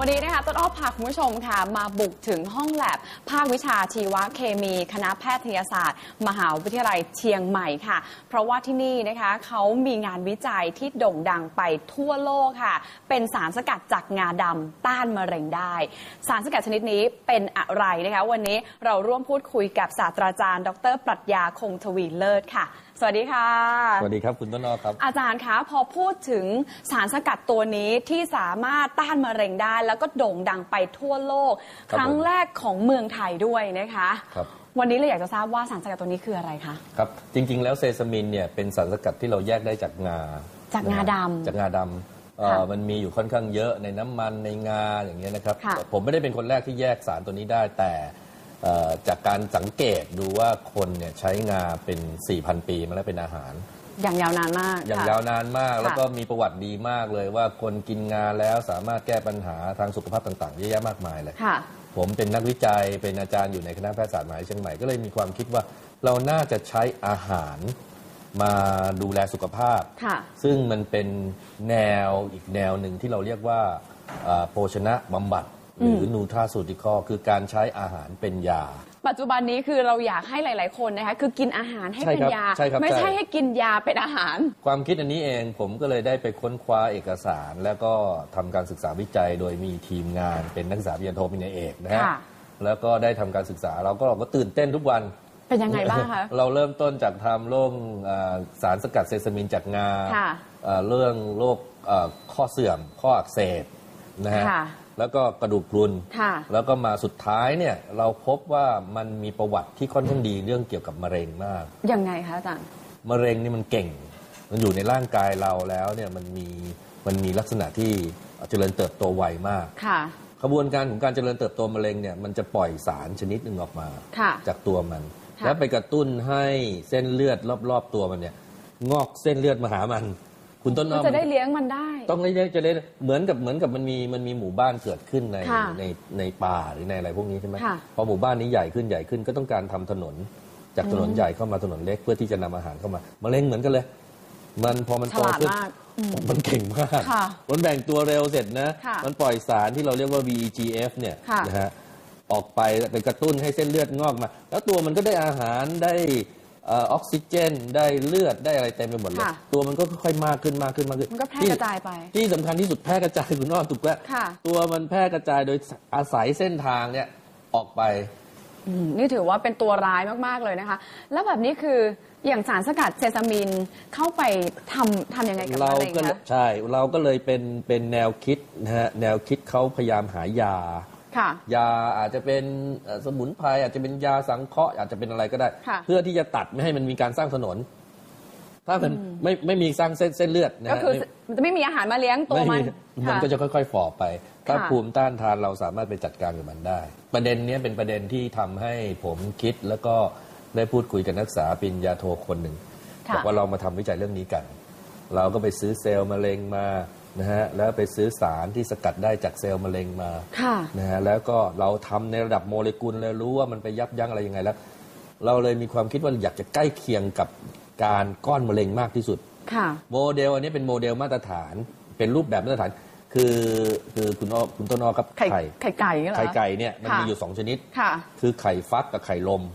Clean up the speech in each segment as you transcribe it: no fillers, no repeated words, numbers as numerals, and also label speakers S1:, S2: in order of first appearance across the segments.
S1: วันนี้นะคะต้นอ้อพาคุณผู้ชมค่ะมาบุกถึงห้องแลบภาควิชาชีวเคมีคณะแพทยศาสตร์มหาวิทยาลัยเชียงใหม่ค่ะเพราะว่าที่นี่นะคะเขามีงานวิจัยที่โด่งดังไปทั่วโลกค่ะเป็นสารสกัดจากงาดำต้านมะเร็งได้สารสกัดชนิดนี้เป็นอะไรนะคะวันนี้เราร่วมพูดคุยกับศาสตราจารย์ดร.ปรัชญาคงทวีเลิศค่ะสวัสดีค่ะ
S2: สวัสดีครับคุณต้นอ้อครับ
S1: อาจารย์คะพอพูดถึงสารสกัดตัวนี้ที่สามารถต้านมะเร็งได้แล้วก็โด่งดังไปทั่วโลกครั้งแรกของเมืองไทยด้วยนะคะ
S2: ครับ
S1: วันนี้เราอยากจะทราบว่าสารสกัดตัวนี้คืออะไรคะ
S2: ครับจริงๆแล้วเซซามินเนี่ยเป็นสารสกัดที่เราแยกได้จากงา
S1: ดำ
S2: จากงาดำมันมีอยู่ค่อนข้างเยอะในน้ำมันในงาอย่างเงี้ยนะครับผมไม่ได้เป็นคนแรกที่แยกสารตัวนี้ได้แต่จากการสังเกตดูว่าคนเนี่ยใช้งาเป็น 4,000 ปีมาแล้วเป็นอาหาร
S1: อย่างยาวนานมาก
S2: อย่างยาวนานมากแล้วก็มีประวัติดีมากเลยว่าคนกินงาแล้วสามารถแก้ปัญหาทางสุขภาพต่างๆเยอะแยะมากมายเลยผมเป็นนักวิจัยเป็นอาจารย์อยู่ในคณะแพทยศาสตร์มหาวิทยาลัยเชียงใหม่ก็เลยมีความคิดว่าเราน่าจะใช้อาหารมาดูแลสุขภาพซึ่งมันเป็นแนวอีกแนวหนึ่งที่เราเรียกว่าโภชนะบำบัดหรือนูทราสูติคอคือการใช้อาหารเป็นยา
S1: ปัจจุบันนี้คือเราอยากให้หลายๆคนนะคะคือกินอาหารให้เป็นยาไม่ใช่ให้กินยาเป็นอาหาร
S2: ความคิดอันนี้เองผมก็เลยได้ไปค้นคว้าเอกสารแล้วก็ทำการศึกษาวิจัยโดยมีทีมงานเป็นนักศึกษาปริญญาโทปริญญาเอกนะฮะแล้วก็ได้ทำการศึกษาเราก็ตื่นเต้นทุกวัน
S1: เป็นยังไงบ้างคะ
S2: เราเริ่มต้นจากทำเรื่องสารสกัดเซซามินจากงาเรื่องโรคข้อเสื่อมข้ออักเสบนะฮะแล้วก็กระดูกพรุนแล้วก็มาสุดท้ายเนี่ยเราพบว่ามันมีประวัติที่ค่อนข้างดีเรื่องเกี่ยวกับมะเร็งมาก
S1: ยังไงคะอาจารย์
S2: มะเร็งนี่มันเก่งมันอยู่ในร่างกายเราแล้วเนี่ยมันมีลักษณะที่เจริญเติบโตไวมากกระบวนการของการเจริญเติบโตมะเร็งเนี่ยมันจะปล่อยสารชนิดหนึ่งออกมาจากตัวมันแล้วไปกระตุ้นให้เส้นเลือดรอบๆตัวมันเนี่ยงอกเส้นเลือดมาหามันคุณต้นอ้อ
S1: จะได้เลี้ยงมันได้
S2: ต้องเลี้ยงจะได้เหมือนกับมันมีหมู่บ้านเกิดขึ้นในป่าหรือในอะไรพวกนี้ใช่ไหมพอหมู่บ้านนี้ใหญ่ขึ้นก็ต้องการทำถนนจากถนนใหญ่เข้ามาถนนเล็กเพื่อที่จะนำอาหารเข้ามามะเร็งเหมือนกันเลยพอมันโตขึ้นมันเก่งมากมันแบ่งตัวเร็วเสร็จนะมันปล่อยสารที่เราเรียกว่า VEGF เนี่ยนะฮะออกไปกระตุ้นให้เส้นเลือดงอกมาแล้วตัวมันก็ได้อาหารได้ออกซิเจนได้เลือดได้อะไรเต็มไปหมดเลยตัวมันก็ค่อยๆมากขึ้นมัน
S1: ก็แพร่กระจายไป
S2: ที่สำคัญที่สุดแพร่กระจายคุณน้องถูกแล้วตัวมันแพร่กระจายโดยอาศัยเส้นทางเนี่ยออกไป
S1: นี่ถือว่าเป็นตัวร้ายมากๆเลยนะคะแล้วแบบนี้คืออย่างสารสกัดเซซามินเข้าไปทำยังไงกับมะเร็งคะ
S2: ใช่เราก็เลยเป็นแนวคิดนะฮะแนวคิดเขาพยายามหายายาอาจจะเป็นสมุนไพรอาจจะเป็นยาสังเคราะห์อาจจะเป็นอะไรก็ได้เพื่อที่จะตัดไม่ให้มันมีการสร้างถนนถ้ามันไม่มีสร้างเส้นเลือดนะ
S1: ก็คือมันจะไม่มีอาหารมาเลี้ยงตัว
S2: มันก็จะค่อยๆฝ่อไปถ้าภูมิต้านทานเราสามารถไปจัดการกับมันได้ประเด็นนี้เป็นประเด็นที่ทำให้ผมคิดแล้วก็ได้พูดคุยกับนักศึกษาปริญญาโทคนหนึ่งบอกว่าเรามาทำวิจัยเรื่องนี้กันเราก็ไปซื้อเซลล์มะเร็งมานะฮะแล้วไปซื้อสารที่สกัดได้จากเซลล์มะเร็งมานะฮะแล้วก็เราทำในระดับโมเลกุลเลยรู้ว่ามันไปยับยั้งอะไรยังไงแล้วเราเลยมีความคิดว่าอยากจะใกล้เคียงกับการก้อนมะเร็งมากที่สุดโมเดลอันนี้เป็นโมเดลมาตรฐานเป็นรูปแบบมาตรฐานคือคุณต้นอ้อครับ
S1: ไข่ไก่เหรอ
S2: ไข่ไก่เนี่ยมันมีอยู่2ชนิดคือไข่ฟักกับไข่ลม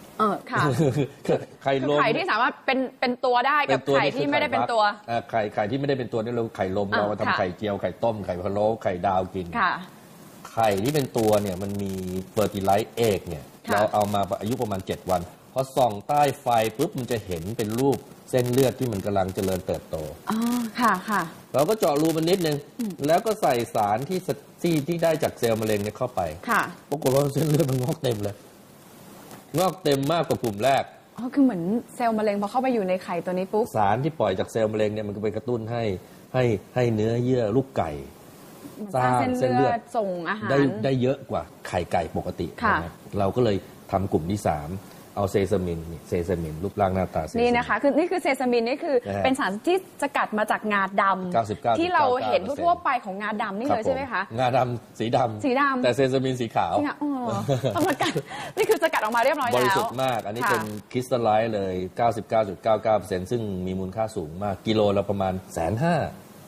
S1: ไข่ลมไข่ที่สามารถเป็นตัวได้กับไข่ที่ไม่ได้เป็นตัว
S2: ไข่ที่ไม่ได้เป็นตัวนี่เราไข่ลมเรามาทำไข่เจียวไข่ต้มไข่พะโล้ไข่ดาวกินไข่ที่เป็นตัวเนี่ยมันมีเฟอร์ติไลซ์เอกเนี่ยเราเอามาอายุประมาณ7 วันพอส่องใต้ไฟปุ๊บมันจะเห็นเป็นรูปเส้นเลือดที่มันกำลังเจริญเติบโต
S1: ค่ะ
S2: เราก็เจาะรูมันนิดนึงแล้วก็ใส่สารที่ได้จากเซลล์มะเร็งเนี่ยเข้าไปปรากฏว่าเส้นเลือดมันงอกเต็มเลยงอกเต็มมากกว่ากลุ่มแรก
S1: คือเหมือนเซลล์มะเร็งพอเข้าไปอยู่ในไข่ตัวนี้ปุ๊บ
S2: สารที่ปล่อยจากเซลล์มะเร็งเนี่ยมันก็ไปกระตุ้นให้เนื้อเยื่อลูกไก่
S1: สร้างเส้นเลือดส่งอาหาร
S2: ได้เยอะกว่าไข่ไก่ปกติเราก็เลยทำกลุ่มที่3เอาเซซามินรูปร่างหน้าตา
S1: นี่นะคะนี่คือเซซามินนี่คือเป็นสารที่สกัดมาจากงาดำที่เราเห็นทั่วไปของงาดำนี่เลยใช่ไหมคะ
S2: งาดำสีดำแต่เซซามินสีขาว
S1: สกัดนี่คือสกัดออกมาเรียบร้อยแล้ว
S2: บริสุทธิ์มากอันนี้เป็นคริสตัลไลซ์เลย 99.99% ซึ่งมีมูลค่าสูงมากกิโลละประมาณ150,000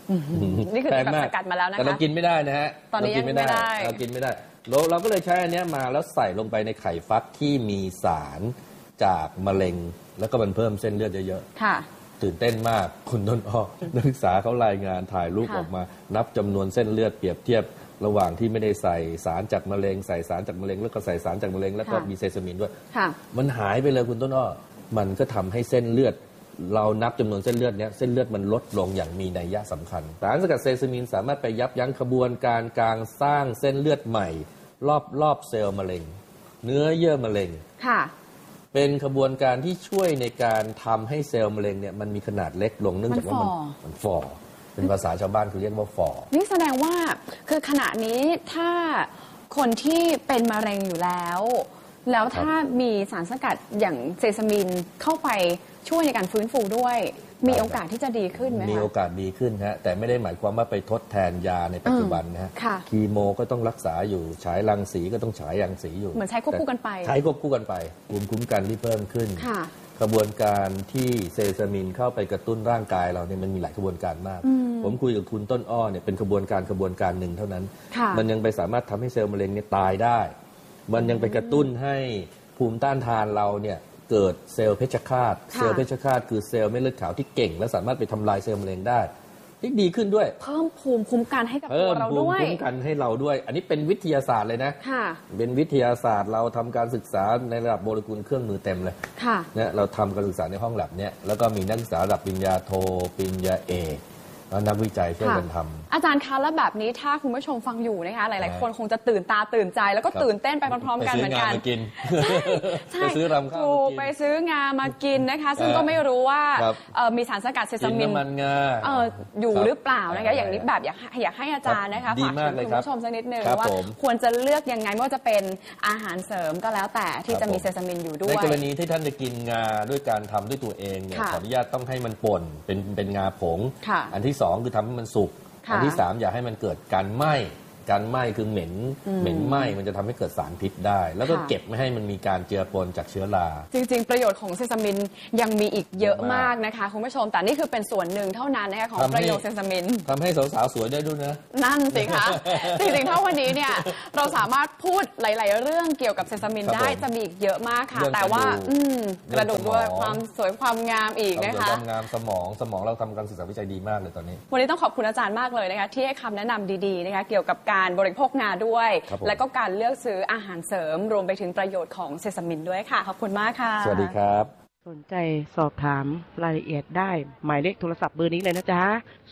S1: นี่คือแบบสกัดมาแล้วนะคะ
S2: แต่เรากินไม่ได้นะฮะ
S1: ตอนนี้ยังไม่ได้
S2: เรากินไม่ได้เราก็เลยใช้อันนี้มาแล้วใส่ลงไปในไข่ฟักที่มีสารจากมะเร็งแล้วก็มันเพิ่มเส้นเลือดเยอะๆ
S1: ค่ะ
S2: ตื่นเต้นมากคุณต้นอ้อนักศึกษาเขารายงานถ่ายรูปออกมานับจำนวนเส้นเลือดเปรียบเทียบระหว่างที่ไม่ได้ใส่สารจากมะเร็งใส่สารจากมะเร็งแล้วก็ใส่สารจากมะเร็งแล้วก็มีเซซามินด้วยมันหายไปเลยคุณต้นอ้อมันก็ทำให้เส้นเลือดเรานับจำนวนเส้นเลือดเนี้ยเส้นเลือดมันลดลงอย่างมีนัยยะสำคัญสารสกัดเซซามินสามารถไปยับยั้งขบวนการการสร้างเส้นเลือดใหม่รอบเซลล์มะเร็งเนื้อเยื่อมะเร็งเป็นขบวนการที่ช่วยในการทำให้เซลล์มะเร็งเนี่ยมันมีขนาดเล็กลงเนื่องจากว่ามันฝ่อเป็นภาษาชาวบ้านคือเรียกว่าฝ่อ
S1: นี่แสดงว่าคือขณะนี้ถ้าคนที่เป็นมะเร็งอยู่แล้วถ้ามีสารสกัดอย่างเซซามินเข้าไปช่วยในการฟื้นฟูด้วยมีโอกาสที่จะดีขึ้นไหมคะ
S2: มีโอกาสดีขึ้นฮะแต่ไม่ได้หมายความว่าไปทดแทนยาในปัจจุบันนะฮะคีโมก็ต้องรักษาอยู่ฉายรังสีก็ต้องฉายรังสีอยู่
S1: เหมือนใช้ควบคู่กันไป
S2: ใช้ควบคู่กันไปภูมิคุ้มกันที่เพิ่มขึ้นกระบวนการที่เซซามินเข้าไปกระตุ้นร่างกายเราเนี่ยมันมีหลายกระบวนการมากผมคุยกับคุณต้นอ้อเนี่ยเป็นกระบวนการหนึ่งเท่านั้นมันยังไปสามารถทำให้เซลล์มะเร็งเนี่ยตายได้มันยังไปกระตุ้นให้ภูมิต้านทานเราเนี่ยเกิดเซลล์เพชฌฆาตเซลล์เพชฌฆาตคือเซลล์เม็ดเลือดขาวที่เก่งและสามารถไปทำลายเซลล์มะเร็งได้ที่ดีขึ้นด้วย
S1: เพิ่มภูมิคุ้มกันให้กับตัวเราด้วย
S2: เพิ่มภูมิคุ้มกันให้เราด้วยอันนี้เป็นวิทยาศาสตร์เลยนะเป็นวิทยาศาสตร์เราทำการศึกษาในระดับโมเลกุลเครื่องมือเต็มเลยเนี่ยเราทำการศึกษาในห้องแลบเนี่ยแล้วก็มีนักศึกษาระดับปริญญาโทปริญญาเอกแล้วนักวิจัยช่วยกันทำ
S1: อาจารย์คะแล้วแบบนี้ถ้าคุณผู้ชมฟังอยู่นะคะหลายๆคนคงจะตื่นตาตื่นใจแล้วก็ตื่นเต้นไปพร้อมๆกันเหมือนกันใช่
S2: ไปซื้อรำข้าว
S1: ไปซื้องามากินนะคะซึ่งก็ไม่รู้ว่ามีสารสกัดเซซามินอยู่หรือเปล่านะคะอย่างนี้แบบอยากให้อาจารย์นะคะฝากถึงคุณผู้ชมสักนิดนึงว่าควรจะเลือกยังไงไม่ว่าจะเป็นอาหารเสริมก็แล้วแต่ที่จะมีเซซามินอยู่ด้วย
S2: ในกรณีที่ท่านจะกินงาด้วยการทำด้วยตัวเองเนี่ยขออนุญาตต้องให้มันป่นเป็นงาผงอันที่2คือทำให้มันสุกอันที่3อย่าให้มันเกิดการไหม้คือเหม็นไหม้มันจะทำให้เกิดสารพิษได้แล้วก็เก็บไม่ให้มันมีการเจือปนจากเชื้อรา
S1: จริงๆประโยชน์ของเซซามินยังมีอีกเยอะมากนะคะคุณผู้ชมแต่นี่คือเป็นส่วนหนึ่งเท่านั้นนะคะของประโยชน์เซซามิน
S2: ทำให้สาวๆสวยได้ด้วยนะ
S1: นั่นสิคะจริงๆถ้าวันนี้เนี่ยเราสามารถพูดหลายๆเรื่องเกี่ยวกับเซซามินได้จะมีอีกเยอะมากค่ะแต่ว่ากระดูกด้วยความสวยความงามอีกนะคะ
S2: ความงามสมองเราทำการศึกษาวิจัยดีมากเลยตอนนี้
S1: วันนี้ต้องขอบคุณอาจารย์มากเลยนะคะที่ให้คำแนะนำดีๆนะคะเกี่ยวกับการบริโภคงาด้วยและก็การเลือกซื้ออาหารเสริมรวมไปถึงประโยชน์ของเซซามินด้วยค่ะขอบคุณมากค่ะ
S2: สวัสดีครับ
S3: สนใจสอบถามรายละเอียดได้หมายเลขโทรศัพท์เบอร์นี้เลยนะจ๊ะ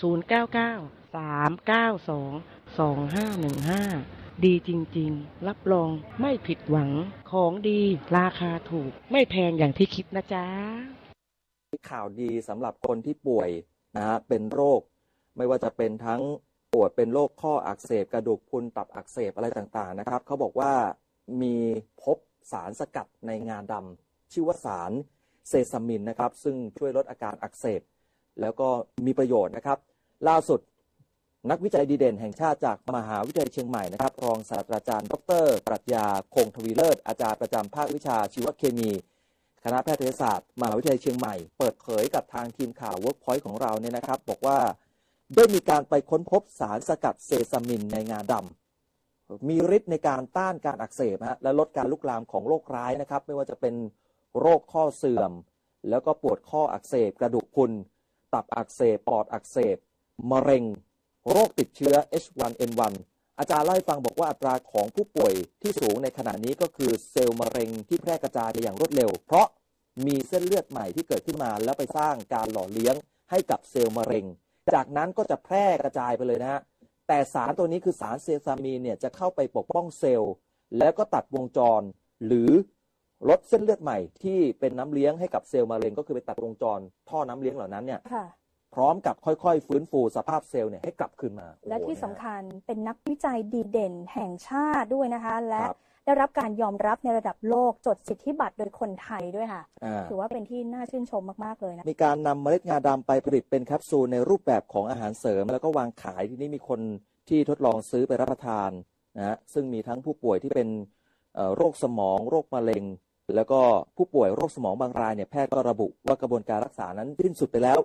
S3: 0993922515ดีจริงๆรับรองไม่ผิดหวังของดีราคาถูกไม่แพงอย่างที่คิดนะจ๊ะ
S4: ข่าวดีสำหรับคนที่ป่วยนะฮะเป็นโรคไม่ว่าจะเป็นทั้งปวดเป็นโรคข้ออักเสบกระดูกพรุนตับอักเสบอะไรต่างๆนะครับเขาบอกว่ามีพบสารสกัดในงาดำชื่อว่าสารเซซามินนะครับซึ่งช่วยลดอาการอักเสบแล้วก็มีประโยชน์นะครับล่าสุดนักวิจัยดีเด่นแห่งชาติจากมหาวิทยาลัยเชียงใหม่นะครับรองศาสตราจารย์ดร.ปรัชญาคงทวีเลิศอาจารย์ประจำภาควิชาชีวเคมีคณะแพทยศาสตร์มหาวิทยาลัยเชียงใหม่เปิดเผยกับทางทีมข่าว Workpoint ของเราเนี่ยนะครับบอกว่าได้มีการไปค้นพบสารสกัดเซซามินในงาดำมีฤทธิ์ในการต้านการอักเสบและลดการลุกลามของโรคร้ายนะครับไม่ว่าจะเป็นโรคข้อเสื่อมแล้วก็ปวดข้ออักเสบกระดูกพรุนตับอักเสบปอดอักเสบมะเร็งโรคติดเชื้อ H1N1 อาจารย์เล่าให้ฟังบอกว่าอัตราของผู้ป่วยที่สูงในขณะนี้ก็คือเซลล์มะเร็งที่แพร่กระจายไปอย่างรวดเร็วเพราะมีเส้นเลือดใหม่ที่เกิดขึ้นมาแล้วไปสร้างการหล่อเลี้ยงให้กับเซลล์มะเร็งจากนั้นก็จะแพร่กระจายไปเลยนะฮะแต่สารตัวนี้คือสารเซซามีนเนี่ยจะเข้าไปปกป้องเซลล์แล้วก็ตัดวงจรหรือลดเส้นเลือดใหม่ที่เป็นน้ำเลี้ยงให้กับเซลล์มะเร็งก็คือไปตัดวงจรท่อน้ำเลี้ยงเหล่านั้นเนี่ยพร้อมกับค่อยๆฟื้นฟูสภาพเซลล์เนี่ยให้กลับคืนมา
S5: และที่สำคัญเป็นนักวิจัยดีเด่นแห่งชาติด้วยนะคะและได้รับการยอมรับในระดับโลกจดสิทธิบัตรโดยคนไทยด้วยค่ะถือว่าเป็นที่น่าชื่นชมมากๆเลยนะ
S4: มีการนำเมล็ดงาดำไปผลิตเป็นแคปซูลในรูปแบบของอาหารเสริมแล้วก็วางขายที่นี่มีคนที่ทดลองซื้อไปรับประทานนะซึ่งมีทั้งผู้ป่วยที่เป็นโรคสมองโรคมะเร็งแล้วก็ผู้ป่วยโรคสมองบางรายเนี่ยแพทย์ก็ระบุว่ากระบวนการรักษานั้นสิ้นสุดไปแล้ว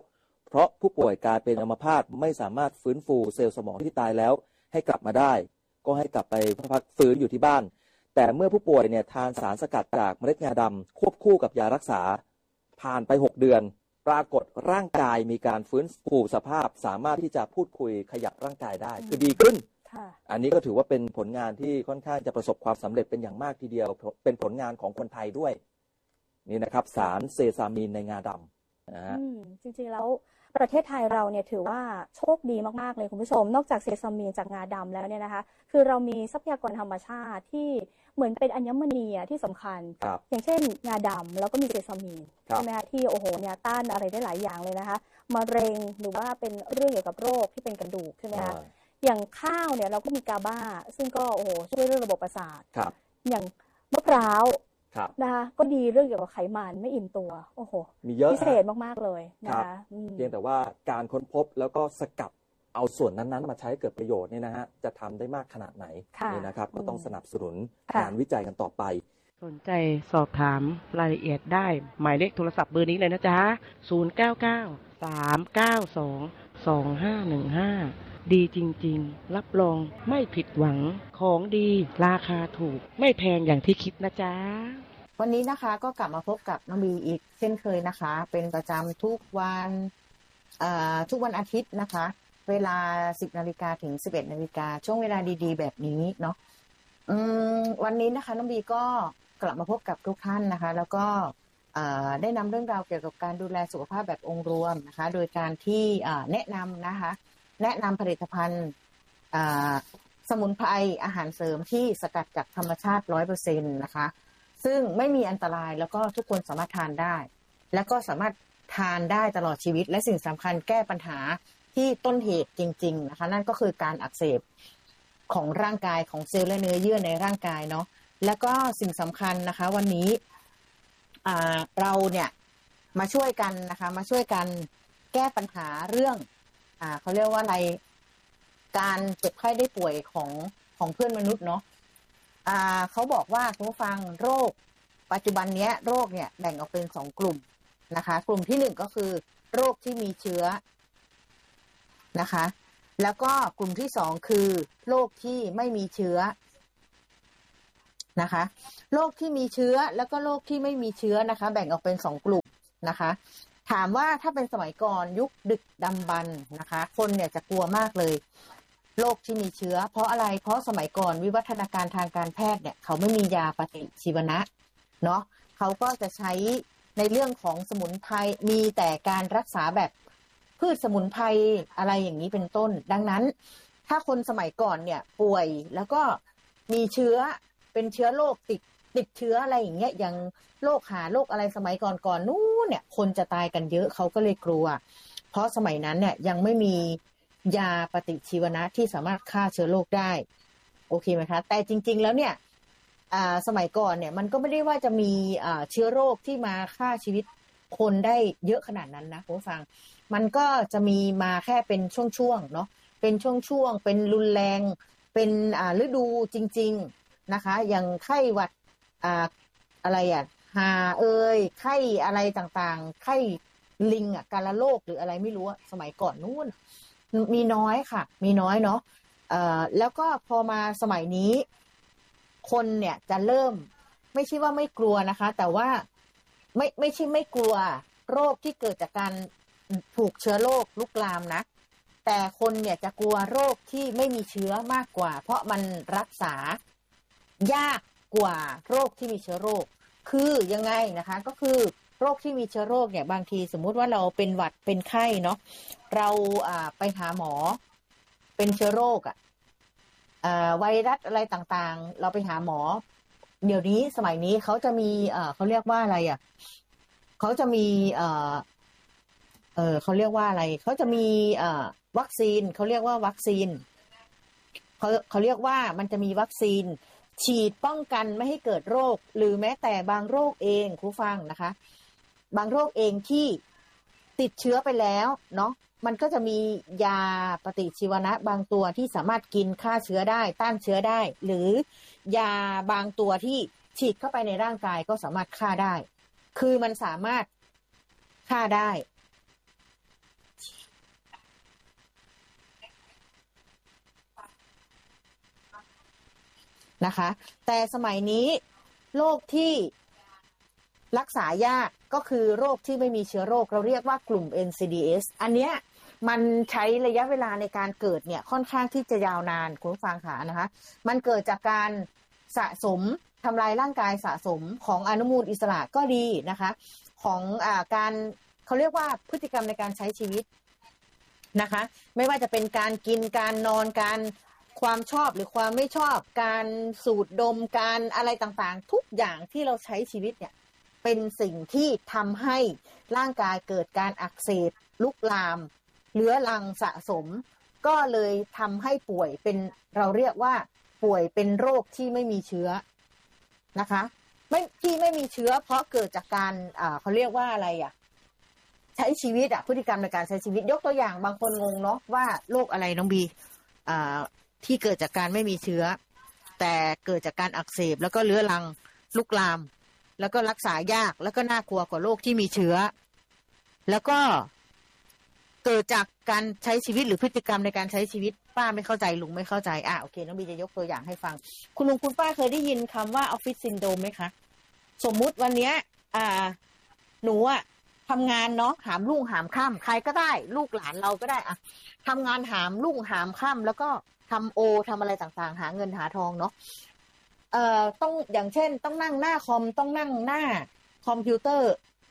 S4: เพราะผู้ป่วยกลายเป็นอัมพาตไม่สามารถฟื้นฟูเซลล์สมองที่ตายแล้วให้กลับมาได้ก็ให้กลับไปพักฟื้นอยู่ที่บ้านแต่เมื่อผู้ป่วยเนี่ยทานสารสกัดจากเมล็ดงาดำควบคู่กับยารักษาผ่านไป6 เดือนปรากฏร่างกายมีการฟื้นฟูสภาพสามารถที่จะพูดคุยขยับร่างกายได้คือดีขึ้นอันนี้ก็ถือว่าเป็นผลงานที่ค่อนข้างจะประสบความสำเร็จเป็นอย่างมากทีเดียวเป็นผลงานของคนไทยด้วยนี่นะครับสารเซซามีนในงาดำนะฮะ
S5: จริงๆแล้วประเทศไทยเราเนี่ยถือว่าโชคดีมากๆเลยคุณผู้ชมนอกจากเซซามีนจากงาดำแล้วเนี่ยนะคะคือเรามีทรัพยากรธรรมชาติที่เหมือนเป็นอัญมณีที่สำคัญอย่างเช่นงาดำแล้วก็มีเซซามีนใช่ไหมคะที่โอ้โหเนี่ยต้านอะไรได้หลายอย่างเลยนะคะมะเร็งหรือว่าเป็นเรื่องเกี่ยวกับโรคที่เป็นกระดูกใช่ไหมคะอย่างข้าวเนี่ยเราก็มีกาบาซึ่งก็โอ้โหช่วยเรื่องระบบประสาทอย่างมะพร้าวนะคะก็ดีเรื่องเกี่ยวกับไขมันไม่อิ่มตัวโอ้โห
S4: มีเยอะ
S5: พิเศษมากๆเลยนะคะ
S4: เพียงแต่ว่าการค้นพบแล้วก็สกัดเอาส่วนนั้นๆมาใช้เกิดประโยชน์เนี่ยนะฮะจะทำได้มากขนาดไหนนี่นะครับก็ต้องสนับสนุนการวิจัยกันต่อไป
S3: สนใจสอบถามรายละเอียดได้หมายเลขโทรศัพท์เบอร์นี้เลยนะจ๊ะ0993922515ดีจริงๆรับรองไม่ผิดหวังของดีราคาถูกไม่แพงอย่างที่คิดนะจ๊ะ
S6: วันนี้นะคะก็กลับมาพบกับน้องบีอีกเช่นเคยนะคะเป็นประจำทุกวันอาทิตย์นะคะเวลา 10 นาฬิกาถึง 11 นาฬิกาช่วงเวลาดีๆแบบนี้เนาะวันนี้นะคะน้องบีก็กลับมาพบกับทุกท่านนะคะแล้วก็ได้นำเรื่องราวเกี่ยวกับการดูแลสุขภาพแบบองค์รวมนะคะโดยการที่แนะนำผลิตภัณฑ์สมุนไพรอาหารเสริมที่สกัดจากธรรมชาติ 100% นะคะซึ่งไม่มีอันตรายแล้วก็ทุกคนสามารถทานได้แล้วก็สามารถทานได้ตลอดชีวิตและสิ่งสำคัญแก้ปัญหาที่ต้นเหตุจริงๆนะคะนั่นก็คือการอักเสบของร่างกายของเซลล์และเนื้อเยื่อในร่างกายเนาะแล้วก็สิ่งสำคัญนะคะวันนี้เราเนี่ยมาช่วยกันนะคะมาช่วยกันแก้ปัญหาเรื่องเขาเรียกว่าอะไรการเจ็บไข้ได้ป่วยของเพื่อนมนุษย์เนาะเขาบอกว่าคุณผู้ฟังโรคปัจจุบันนี้โรคเนี่ยแบ่งออกเป็น2 กลุ่มนะคะกลุ่มที่1ก็คือโรคที่มีเชื้อนะคะแล้วก็กลุ่มที่2คือโรคที่ไม่มีเชื้อนะคะโรคที่มีเชื้อแล้วก็โรคที่ไม่มีเชื้อนะคะแบ่งออกเป็น2 กลุ่มนะคะถามว่าถ้าเป็นสมัยก่อนยุคดึกดำบรรพ์นะคะคนเนี่ยจะกลัวมากเลยโรคที่มีเชื้อเพราะอะไรเพราะสมัยก่อนวิวัฒนาการทางการแพทย์เนี่ยเขาไม่มียาปฏิชีวนะเนาะเขาก็จะใช้ในเรื่องของสมุนไพรมีแต่การรักษาแบบพืชสมุนไพรอะไรอย่างนี้เป็นต้นดังนั้นถ้าคนสมัยก่อนเนี่ยป่วยแล้วก็มีเชื้อเป็นเชื้อโรคติดเชื้ออะไรอย่างเงี้ยอย่างโรคอะไรสมัยก่อนนู้นเนี่ยคนจะตายกันเยอะเขาก็เลยกลัวเพราะสมัยนั้นเนี่ยยังไม่มียาปฏิชีวนะที่สามารถฆ่าเชื้อโรคได้โอเคไหมคะแต่จริงๆแล้วเนี่ยสมัยก่อนเนี่ยมันก็ไม่ได้ว่าจะมีเชื้อโรคที่มาฆ่าชีวิตคนได้เยอะขนาดนั้นนะคุณผู้ฟังมันก็จะมีมาแค่เป็นช่วงๆเนาะเป็นช่วงๆเป็นรุนแรงเป็นฤดูจริงๆนะคะอย่างไข้หวัดอะไรหาไข้อะไรต่างๆไข้ลิงกาฬโรคหรืออะไรไม่รู้สมัยก่อนนู้นมีน้อยค่ะมีน้อยเนาะแล้วก็พอมาสมัยนี้คนเนี่ยจะเริ่มไม่ใช่ว่าไม่กลัวนะคะแต่ว่าไม่ใช่ไม่กลัวโรคที่เกิดจากการถูกเชื้อโรคลุกลามนะแต่คนเนี่ยจะกลัวโรคที่ไม่มีเชื้อมากกว่าเพราะมันรักษายากกว่าโรคที่มีเชื้อโรคคือยังไงนะคะก็คือโรคที่มีเชื้อโรคเนี่ยบางทีสมมุติว่าเราเป็นหวัดเป็นไข้เนาะเราไปหาหมอเป็นเชื้อโรคไวรัสอะไรต่างๆเราไปหาหมอเดี๋ยวนี้สมัยนี้เขาจะมีเขาเรียกว่าอะไรเขาจะมีเขาเรียกว่าอะไรเขาจะมีวัคซีนเขาเรียกว่าวัคซีนเขาเรียกว่ามันจะมีวัคซีนฉีดป้องกันไม่ให้เกิดโรคหรือแม้แต่บางโรคเองคุณฟังนะคะบางโรคเองที่ติดเชื้อไปแล้วเนาะมันก็จะมียาปฏิชีวนะบางตัวที่สามารถกินฆ่าเชื้อได้ต้านเชื้อได้หรือยาบางตัวที่ฉีดเข้าไปในร่างกายก็สามารถฆ่าได้คือมันสามารถฆ่าได้นะคะแต่สมัยนี้โรคที่รักษายากก็คือโรคที่ไม่มีเชื้อโรคเราเรียกว่ากลุ่ม NCDs อันเนี้ยมันใช้ระยะเวลาในการเกิดเนี่ยค่อนข้างที่จะยาวนานคุณผู้ฟังค่ะนะคะมันเกิดจากการสะสมทำลายร่างกายสะสมของอนุมูลอิสระก็ดีนะคะของการเขาเรียกว่าพฤติกรรมในการใช้ชีวิตนะคะไม่ว่าจะเป็นการกินการนอนการความชอบหรือความไม่ชอบการสูดดมการอะไรต่างๆทุกอย่างที่เราใช้ชีวิตเนี่ยเป็นสิ่งที่ทำให้ร่างกายเกิดการอักเสบลุกลามเรื้อรังสะสมก็เลยทำให้ป่วยเป็นเราเรียกว่าป่วยเป็นโรคที่ไม่มีเชื้อนะคะที่ไม่มีเชื้อเพราะเกิดจากการเขาเรียกว่าอะไรใช้ชีวิตพฤติกรรมในการใช้ชีวิตยกตัวอย่างบางคนงงเนาะว่าโรคอะไรน้องบีที่เกิดจากการไม่มีเชื้อแต่เกิดจากการอักเสบแล้วก็เรื้อรังลุกลามแล้วก็รักษายากแล้วก็น่ากลัวกว่าโรคที่มีเชื้อแล้วก็เกิดจากการใช้ชีวิตหรือพฤติกรรมในการใช้ชีวิตป้าไม่เข้าใจลุงไม่เข้าใจโอเคน้องบีจะยกตัวอย่างให้ฟังคุณลุงคุณป้าเคยได้ยินคำว่าออฟฟิศซินโดรมไหมคะสมมุติวันนี้หนูทำงานเนาะหามรุ่งหามค่ำใครก็ได้ลูกหลานเราก็ได้ทำงานหามรุ่งหามค่ำแล้วก็ทำอะไรต่างๆหาเงินหาทองเนาะต้องอย่างเช่นต้องนั่งหน้าคอมต้องนั่งหน้าคอมพิวเตอร์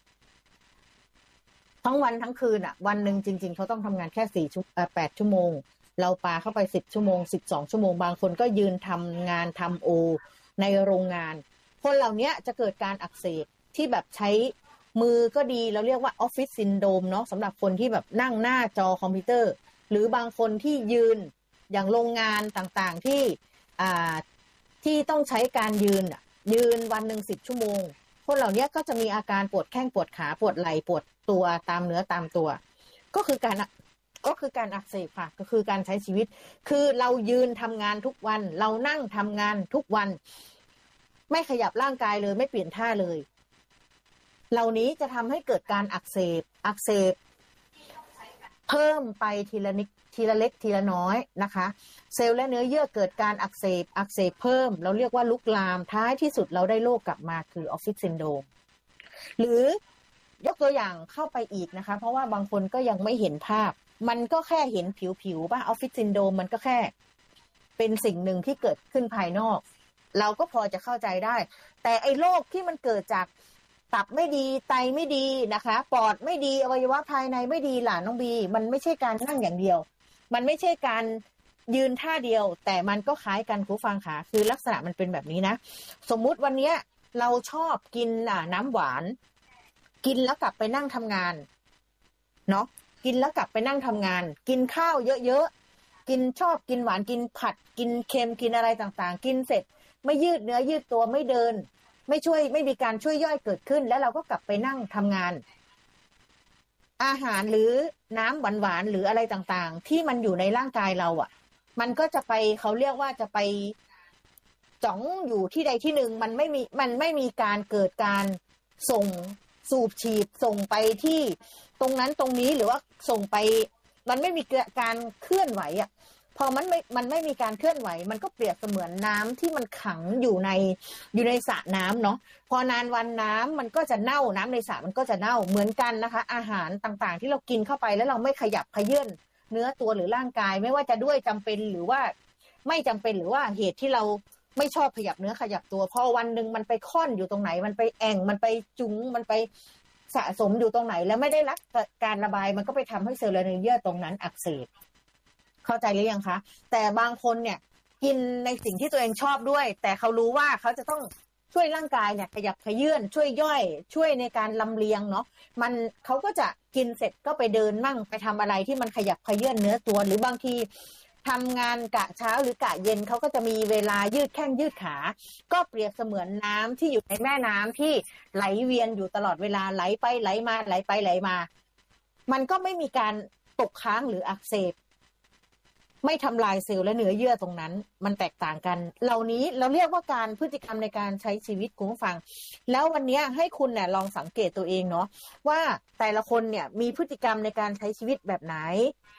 S6: ทั้งวันทั้งคืนวันหนึ่งจริงๆเขาต้องทำงานแค่8 ชั่วโมงเราปาเข้าไป10 ชั่วโมง12 ชั่วโมงบางคนก็ยืนทำงานทำในโรงงานคนเหล่านี้จะเกิดการอักเสบที่แบบใช้มือก็ดีเราเรียกว่าออฟฟิศซินโดรมเนาะสำหรับคนที่แบบนั่งหน้าจอคอมพิวเตอร์หรือบางคนที่ยืนอย่างโรงงานต่างๆที่ต้องใช้การยืนวันหนึ่ง10 ชั่วโมงคนเหล่านี้ก็จะมีอาการปวดแข้งปวดขาปวดไหล่ปวดตัวตามเนื้อตามตัวก็คือการอักเสบค่ะก็คือการใช้ชีวิตคือเรายืนทำงานทุกวันเรานั่งทำงานทุกวันไม่ขยับร่างกายเลยไม่เปลี่ยนท่าเลยเหล่านี้จะทำให้เกิดการอักเสบเพิ่มไปทีละเล็กทีละน้อยนะคะเซลล์และเนื้อเยื่อเกิดการอักเสบเพิ่มเราเรียกว่าลุกลามท้ายที่สุดเราได้โรคกลับมาคือออฟฟิศซินโดรมหรือยกตัวอย่างเข้าไปอีกนะคะเพราะว่าบางคนก็ยังไม่เห็นภาพมันก็แค่เห็นผิวป่ะออฟฟิศซินโดรมมันก็แค่เป็นสิ่งหนึ่งที่เกิดขึ้นภายนอกเราก็พอจะเข้าใจได้แต่ไอ้โรคที่มันเกิดจากตับไม่ดีไตไม่ดีนะคะปอดไม่ดีอวัยวะภายในไม่ดีหลานน้องบีมันไม่ใช่การนั่งอย่างเดียวมันไม่ใช่การยืนท่าเดียวแต่มันก็คล้ายกันคุณฟังค่ะคือลักษณะมันเป็นแบบนี้นะสมมุติวันนี้เราชอบกินน้ำหวานกินแล้วกลับไปนั่งทำงานเนาะกินแล้วกลับไปนั่งทำงานกินข้าวเยอะๆชอบกินหวานกินผัดกินเค็มกินอะไรต่างๆกินเสร็จไม่ยืดเนื้อยืดตัวไม่เดินไม่มีการช่วยย่อยเกิดขึ้นแล้วเราก็กลับไปนั่งทำงานอาหารหรือน้ำหวานๆหรืออะไรต่างๆที่มันอยู่ในร่างกายเรามันก็จะไปเขาเรียกว่าจะไปจ๋องอยู่ที่ใดที่หนึ่งมันไม่มีการเกิดการส่งสูบฉีดส่งไปที่ตรงนั้นตรงนี้หรือว่าส่งไปมันไม่มีการเคลื่อนไหวพอมันไม่มีการเคลื่อนไหวมันก็เปรียบเสมือนน้ำที่มันขังอยู่ในสระน้ำเนาะพอนานวันน้ำมันก็จะเน่าน้ำในสระมันก็จะเน่าเหมือนกันนะคะอาหารต่างๆที่เรากินเข้าไปแล้วเราไม่ขยับเขยื้อนเนื้อตัวหรือร่างกายไม่ว่าจะด้วยจำเป็นหรือว่าไม่จำเป็นหรือว่าเหตุที่เราไม่ชอบขยับเนื้อขยับตัวพอวันหนึ่งมันไปค่อนอยู่ตรงไหนมันไปแอ่งมันไปจุ๋งมันไปสะสมอยู่ตรงไหนแล้วไม่ได้รับการระบายมันก็ไปทำให้เซลล์และเนื้อเยื่อตรงนั้นอักเสบเข้าใจหรือยังคะแต่บางคนเนี่ยกินในสิ่งที่ตัวเองชอบด้วยแต่เขารู้ว่าเขาจะต้องช่วยร่างกายเนี่ยขยับขยื่นช่วยย่อยช่วยในการลำเลียงเนาะเขาก็จะกินเสร็จก็ไปเดินมั่งไปทำอะไรที่มันขยับขยื่นเนื้อตัวหรือบางทีทำงานกะเช้าหรือกะเย็นเขาก็จะมีเวลายืดแข้งยืดขาก็เปรียบเสมือนน้ำที่อยู่ในแม่น้ำที่ไหลเวียนอยู่ตลอดเวลาไหลไปไหลมาไหลไปไหลมามันก็ไม่มีการตกค้างหรืออักเสบไม่ทำลายเซลล์และเนื้อเยื่อตรงนั้นมันแตกต่างกันเหล่านี้เราเรียกว่าการพฤติกรรมในการใช้ชีวิตคุณผู้ฟังแล้ววันนี้ให้คุณเนี่ยลองสังเกตตัวเองเนาะว่าแต่ละคนเนี่ยมีพฤติกรรมในการใช้ชีวิตแบบไหน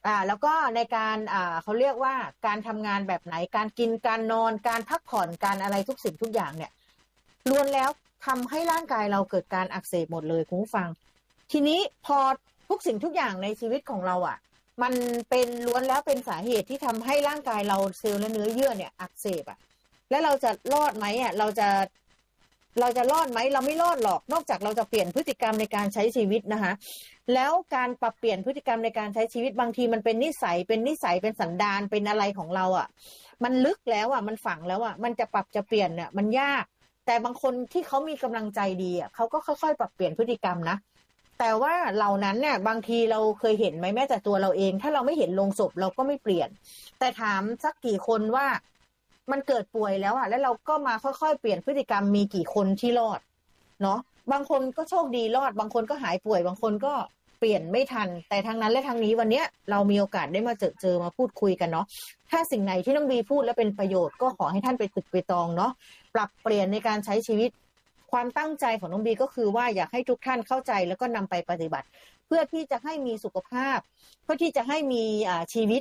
S6: แล้วก็ในการเขาเรียกว่าการทำงานแบบไหนการกินการนอนการพักผ่อนการอะไรทุกสิ่งทุกอย่างเนี่ยล้วนแล้วทำให้ร่างกายเราเกิดการอักเสบหมดเลยคุณผู้ฟังทีนี้พอทุกสิ่งทุกอย่างในชีวิตของเรามันเป็นล้วนแล้วเป็นสาเหตุที่ทำให้ร่างกายเราเซลล์และเนื้อเยื่อเนี่ยอักเสบแล้วเราจะรอดไหมเราจะรอดไหมเราไม่รอดหรอกนอกจากเราจะเปลี่ยนพฤติกรรมในการใช้ชีวิตนะคะแล้วการปรับเปลี่ยนพฤติกรรมในการใช้ชีวิตบางทีมันเป็นนิสัยเป็นสันดานเป็นอะไรของเรามันลึกแล้วมันฝังแล้วมันจะปรับจะเปลี่ยนเนี่ยมันยากแต่บางคนที่เขามีกำลังใจดีเขาก็ค่อยๆปรับเปลี่ยนพฤติกรรมนะแต่ว่าเหล่านั้นเนี่ยบางทีเราเคยเห็นไหมแม้แต่ตัวเราเองถ้าเราไม่เห็นโลงศพเราก็ไม่เปลี่ยนแต่ถามสักกี่คนว่ามันเกิดป่วยแล้วแล้วเราก็มาค่อยๆเปลี่ยนพฤติกรรมมีกี่คนที่รอดเนาะบางคนก็โชคดีรอดบางคนก็หายป่วยบางคนก็เปลี่ยนไม่ทันแต่ทั้งนั้นและทั้งนี้วันนี้เรามีโอกาสได้มาเจอมาพูดคุยกันเนาะถ้าสิ่งไหนที่น้องบีพูดแล้วเป็นประโยชน์ก็ขอให้ท่านไปตึกไปตองเนาะปรับเปลี่ยนในการใช้ชีวิตความตั้งใจของน้องบีก็คือว่าอยากให้ทุกท่านเข้าใจแล้วก็นำไปปฏิบัติเพื่อที่จะให้มีสุขภาพเพื่อที่จะให้มีชีวิต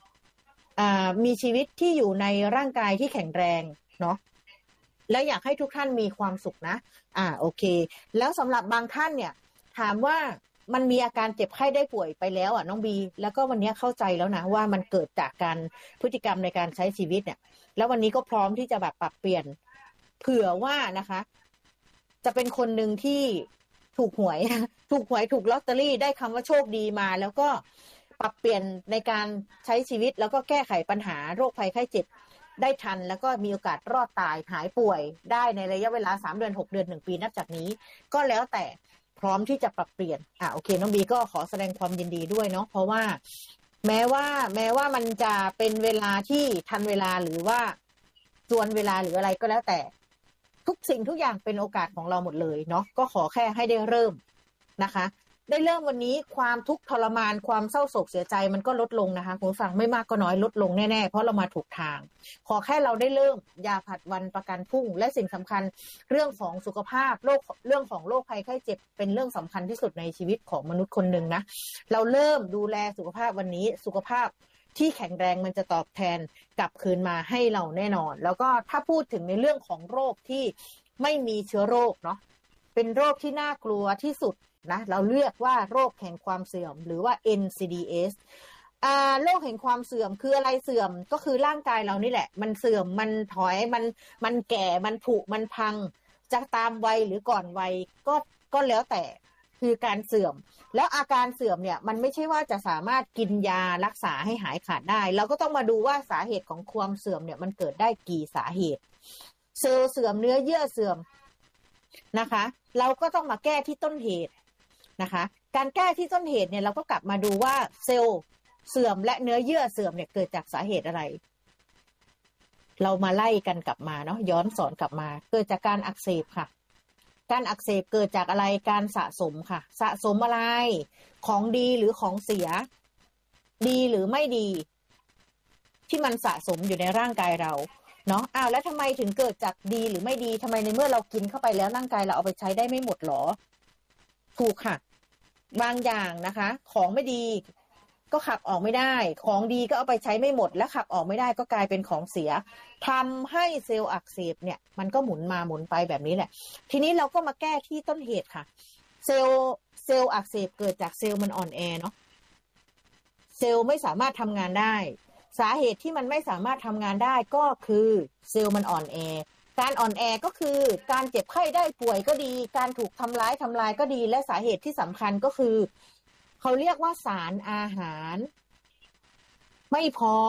S6: ที่อยู่ในร่างกายที่แข็งแรงเนาะและอยากให้ทุกท่านมีความสุขนะโอเคแล้วสำหรับบางท่านเนี่ยถามว่ามันมีอาการเจ็บไข้ได้ป่วยไปแล้วน้องบีแล้วก็วันนี้เข้าใจแล้วนะว่ามันเกิดจากการพฤติกรรมในการใช้ชีวิตเนี่ยแล้ววันนี้ก็พร้อมที่จะแบบปรับเปลี่ยนเผื่อว่านะคะจะเป็นคนหนึ่งที่ถูกหวยถูกลอตเตอรี่ได้คำว่าโชคดีมาแล้วก็ปรับเปลี่ยนในการใช้ชีวิตแล้วก็แก้ไขปัญหาโรคภัยไข้เจ็บได้ทันแล้วก็มีโอกาสรอดตายหายป่วยได้ในระยะเวลา3 เดือน 6 เดือน 1 ปีนับจากนี้ก็แล้วแต่พร้อมที่จะปรับเปลี่ยนโอเคน้องบีก็ขอแสดงความยินดีด้วยเนาะเพราะว่าแม้ว่ามันจะเป็นเวลาที่ทันเวลาหรือว่าจวนเวลาหรืออะไรก็แล้วแต่ทุกสิ่งทุกอย่างเป็นโอกาสของเราหมดเลยเนาะก็ขอแค่ให้ได้เริ่มนะคะได้เริ่มวันนี้ความทุกข์ทรมานความเศร้าโศกเสียใจมันก็ลดลงนะคะคุณผู้ฟังไม่มากก็น้อยลดลงแน่ๆเพราะเรามาถูกทางขอแค่เราได้เริ่มอย่าผัดวันประกันพรุ่งและสิ่งสำคัญเรื่องของสุขภาพเรื่องของโรคภัยไข้เจ็บเป็นเรื่องสำคัญที่สุดในชีวิตของมนุษย์คนหนึ่งนะเราเริ่มดูแลสุขภาพวันนี้สุขภาพที่แข็งแรงมันจะตอบแทนกลับคืนมาให้เราแน่นอนแล้วก็ถ้าพูดถึงในเรื่องของโรคที่ไม่มีเชื้อโรคเนาะเป็นโรคที่น่ากลัวที่สุดนะเราเรียกว่าโรคแห่งความเสื่อมหรือว่า NCDs โรคแห่งความเสื่อมคืออะไรเสื่อมก็คือร่างกายเรานี่แหละมันเสื่อมมันถอยมันแก่มันผุมันพังจะตามวัยหรือก่อนวัยก็แล้วแต่คือการเสื่อมแล้วอาการเสื่อมเนี่ยมันไม่ใช่ว่าจะสามารถกินยารักษาให้หายขาดได้เราก็ต้องมาดูว่าสาเหตุของความเสื่อมเนี่ยมันเกิดได้กี่สาเหตุเซลล์เสื่อมเนื้อเยื่อเสื่อมนะคะเราก็ต้องมาแก้ที่ต้นเหตุนะคะการแก้ที่ต้นเหตุเนี่ยเราก็กลับมาดูว่าเซลล์เสื่อมและเนื้อเยื่อเสื่อมเนี่ยเกิดจากสาเหตุอะไรเรามาไล่กันกลับมาเนาะย้อนสอนกลับมาเกิดจากการอักเสบค่ะการอักเสบเกิดจากอะไรการสะสมค่ะสะสมอะไรของดีหรือของเสียดีหรือไม่ดีที่มันสะสมอยู่ในร่างกายเราเนาะแล้วทำไมถึงเกิดจากดีหรือไม่ดีทำไมในเมื่อเรากินเข้าไปแล้วร่างกายเราเอาไปใช้ได้ไม่หมดหรอถูกค่ะบางอย่างนะคะของไม่ดีก็ขับออกไม่ได้ของดีก็เอาไปใช้ไม่หมดและขับออกไม่ได้ก็กลายเป็นของเสียทำให้เซลล์อักเสบเนี่ยมันก็หมุนมาหมุนไปแบบนี้แหละทีนี้เราก็มาแก้ที่ต้นเหตุค่ะเซลล์อักเสบเกิดจากเซลล์มันอ่อนแอเนาะเซลล์ไม่สามารถทำงานได้สาเหตุที่มันไม่สามารถทำงานได้ก็คือเซลล์มันอ่อนแอการอ่อนแอก็คือการเจ็บไข้ได้ป่วยก็ดีการถูกทำลายก็ดีและสาเหตุที่สำคัญก็คือเขาเรียกว่าสารอาหารไม่พอ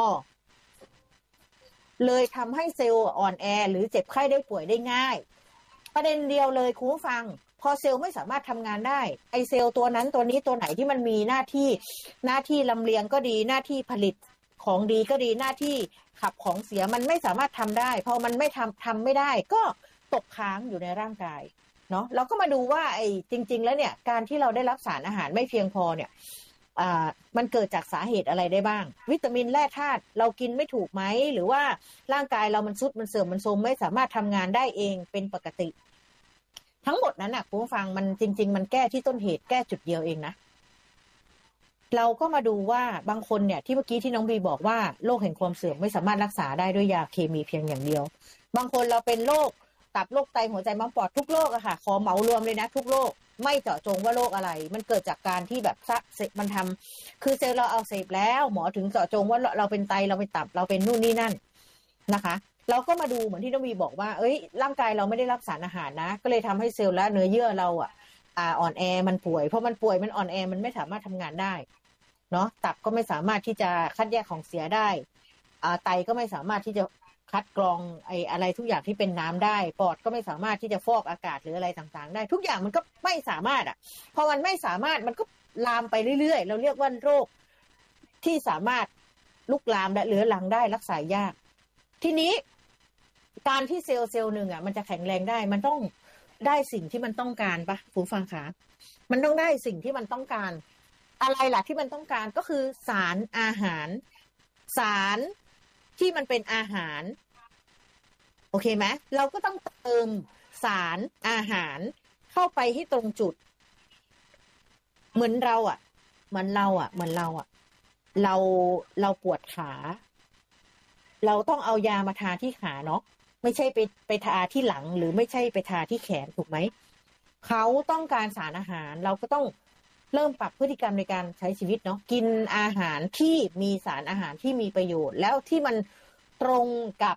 S6: เลยทำให้เซลล์อ่อนแอหรือเจ็บไข้ได้ป่วยได้ง่ายประเด็นเดียวเลยคุณผู้ฟังพอเซลล์ไม่สามารถทำงานได้ไอเซลล์ตัวนั้นตัวนี้ตัวไหนที่มันมีหน้าที่ลำเลียงก็ดีหน้าที่ผลิตของดีก็ดีหน้าที่ขับของเสียมันไม่สามารถทำได้พอมันไม่ทำไม่ได้ก็ตกค้างอยู่ในร่างกายเนาะเราก็มาดูว่าจริงๆแล้วเนี่ยการที่เราได้รับสารอาหารไม่เพียงพอเนี่ยมันเกิดจากสาเหตุอะไรได้บ้างวิตามินแร่ธาตุเรากินไม่ถูกไหมหรือว่าร่างกายเรามันทรุดมันเสื่อมมันโทรมไม่สามารถทำงานได้เองเป็นปกติทั้งหมดนั้นคุณผู้ฟังมันจริงๆมันแก้ที่ต้นเหตุแก้จุดเดียวเองนะเราก็มาดูว่าบางคนเนี่ยที่เมื่อกี้ที่น้องบีบอกว่าโรคแห่งความเสื่อมไม่สามารถรักษาได้ด้วยยาเคมีเพียงอย่างเดียวบางคนเราเป็นโรคตับโรคไตหัวใจม้ามปอดทุกโรคอะค่ะขอเหมารวมเลยนะทุกโรคไม่เจาะจงว่าโรคอะไรมันเกิดจากการที่แบบมันทำคือเซลล์เราอักเสบแล้วหมอถึงเจาะจงว่าเราเป็นไตเราเป็นตับเราเป็นนู่นนี่นั่นนะคะเราก็มาดูเหมือนที่น้องบีบอกว่าร่างกายเราไม่ได้รับสารอาหารนะก็เลยทำให้เซลล์และเนื้อเยื่อเราอ่อนแอมันป่วยเพราะมันป่วยมันอ่อนแอมันไม่สามารถทำงานได้เนาะตับก็ไม่สามารถที่จะคัดแยกของเสียได้ไตก็ไม่สามารถที่จะคัดกรองอะไรทุกอย่างที่เป็นน้ำได้ปอดก็ไม่สามารถที่จะฟอกอากาศหรืออะไรต่างๆได้ทุกอย่างมันก็ไม่สามารถพอมันไม่สามารถมันก็ลามไปเรื่อยๆเราเรียกว่าโรคที่สามารถลุกลามและเรื้อรังได้รักษายากทีนี้การที่เซลล์หนึ่งมันจะแข็งแรงได้มันต้องได้สิ่งที่มันต้องการปะผู้ฟังคะมันต้องได้สิ่งที่มันต้องการอะไรล่ะที่มันต้องการก็คือสารอาหารสารที่มันเป็นอาหารโอเคไหมเราก็ต้องเติมสารอาหารเข้าไปที่ตรงจุดเหมือนเราปวดขาเราต้องเอายามาทาที่ขาเนาะไม่ใช่ไปทาที่หลังหรือไม่ใช่ไปทาที่แขนถูกไหมเขาต้องการสารอาหารเราก็ต้องเริ่มปรับพฤติกรรมในการใช้ชีวิตเนาะกินอาหารที่มีสารอาหารที่มีประโยชน์แล้วที่มันตรงกับ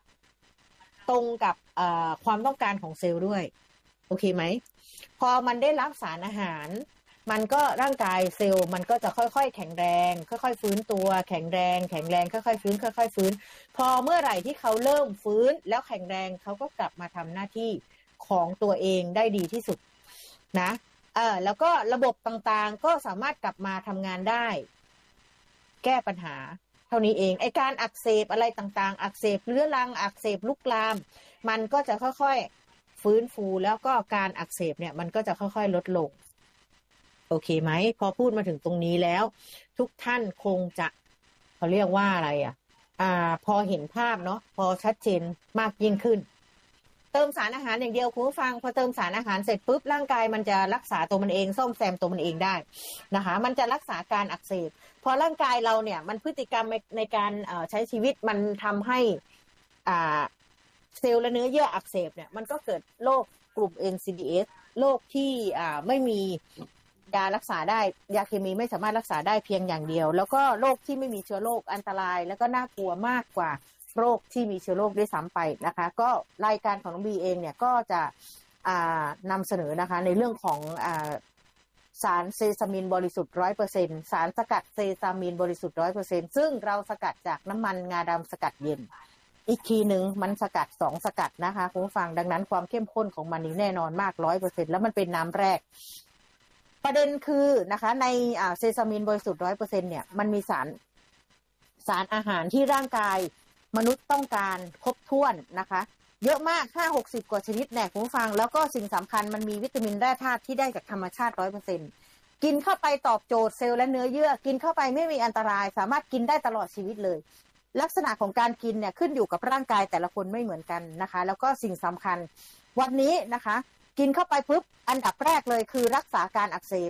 S6: ความต้องการของเซลล์ด้วยโอเคไหมพอมันได้รับสารอาหารมันก็ร่างกายเซลล์มันก็จะค่อยๆแข็งแรงค่อยๆฟื้นตัวแข็งแรงค่อยๆฟื้นค่อยๆฟื้นพอเมื่อไหร่ที่เขาเริ่มฟื้นแล้วแข็งแรงเขาก็กลับมาทำหน้าที่ของตัวเองได้ดีที่สุดนะแล้วก็ระบบต่างๆก็สามารถกลับมาทำงานได้แก้ปัญหาเท่านี้เองไอ้การอักเสบอะไรต่างๆอักเสบเรื้อรังอักเสบลุกลามมันก็จะค่อยๆฟื้นฟูแล้วก็การอักเสบเนี่ยมันก็จะค่อยๆลดลงโอเคไหมพอพูดมาถึงตรงนี้แล้วทุกท่านคงจะเขาเรียกว่าอะไรพอเห็นภาพเนาะพอชัดเจนมากยิ่งขึ้นเติมสารอาหารอย่างเดียวคุณผู้ฟังพอเติมสารอาหารเสร็จปุ๊บร่างกายมันจะรักษาตัวมันเองซ่อมแซมตัวมันเองได้นะคะมันจะรักษาการอักเสบพอร่างกายเราเนี่ยมันพฤติกรรมในการใช้ชีวิตมันทำให้เซลล์และเนื้อเยื่ออักเสบเนี่ยมันก็เกิดโรคกลุ่ม NCDs โรคที่ไม่มียารักษาได้ยาเคมีไม่สามารถรักษาได้เพียงอย่างเดียวแล้วก็โรคที่ไม่มีเชื้อโรคอันตรายแล้วก็น่ากลัวมากกว่าโรคที่มีเชื้อโรคด้วยซ้ำไปนะคะก็รายการของน้องบีเองเนี่ยก็จะนำเสนอนะคะในเรื่องของสารเซซามินบริสุทธิ์ 100% สารสกัดเซซามินบริสุทธิ์ 100% ซึ่งเราสกัดจากน้ำมันงาดำสกัดเย็นอีกทีหนึ่งมันสกัด2สกัดนะคะคุณผู้ฟังดังนั้นความเข้มข้นของมันนี่แน่นอนมาก 100% แล้วมันเป็นน้ำแรกประเด็นคือนะคะในเซซามินบริสุทธิ์ 100% เนี่ยมันมีสารอาหารที่ร่างกายมนุษย์ต้องการครบถ้วนนะคะเยอะมาก 5-60 กว่าชนิดแน่คุณผู้ฟังแล้วก็สิ่งสำคัญมันมีวิตามินแร่ธาตุที่ได้จากธรรมชาติ 100% กินเข้าไปตอบโจทย์เซลล์และเนื้อเยื่อกินเข้าไปไม่มีอันตรายสามารถกินได้ตลอดชีวิตเลยลักษณะของการกินเนี่ยขึ้นอยู่กับร่างกายแต่ละคนไม่เหมือนกันนะคะแล้วก็สิ่งสำคัญวันนี้นะคะกินเข้าไปปุ๊บอันดับแรกเลยคือรักษาการอักเสบ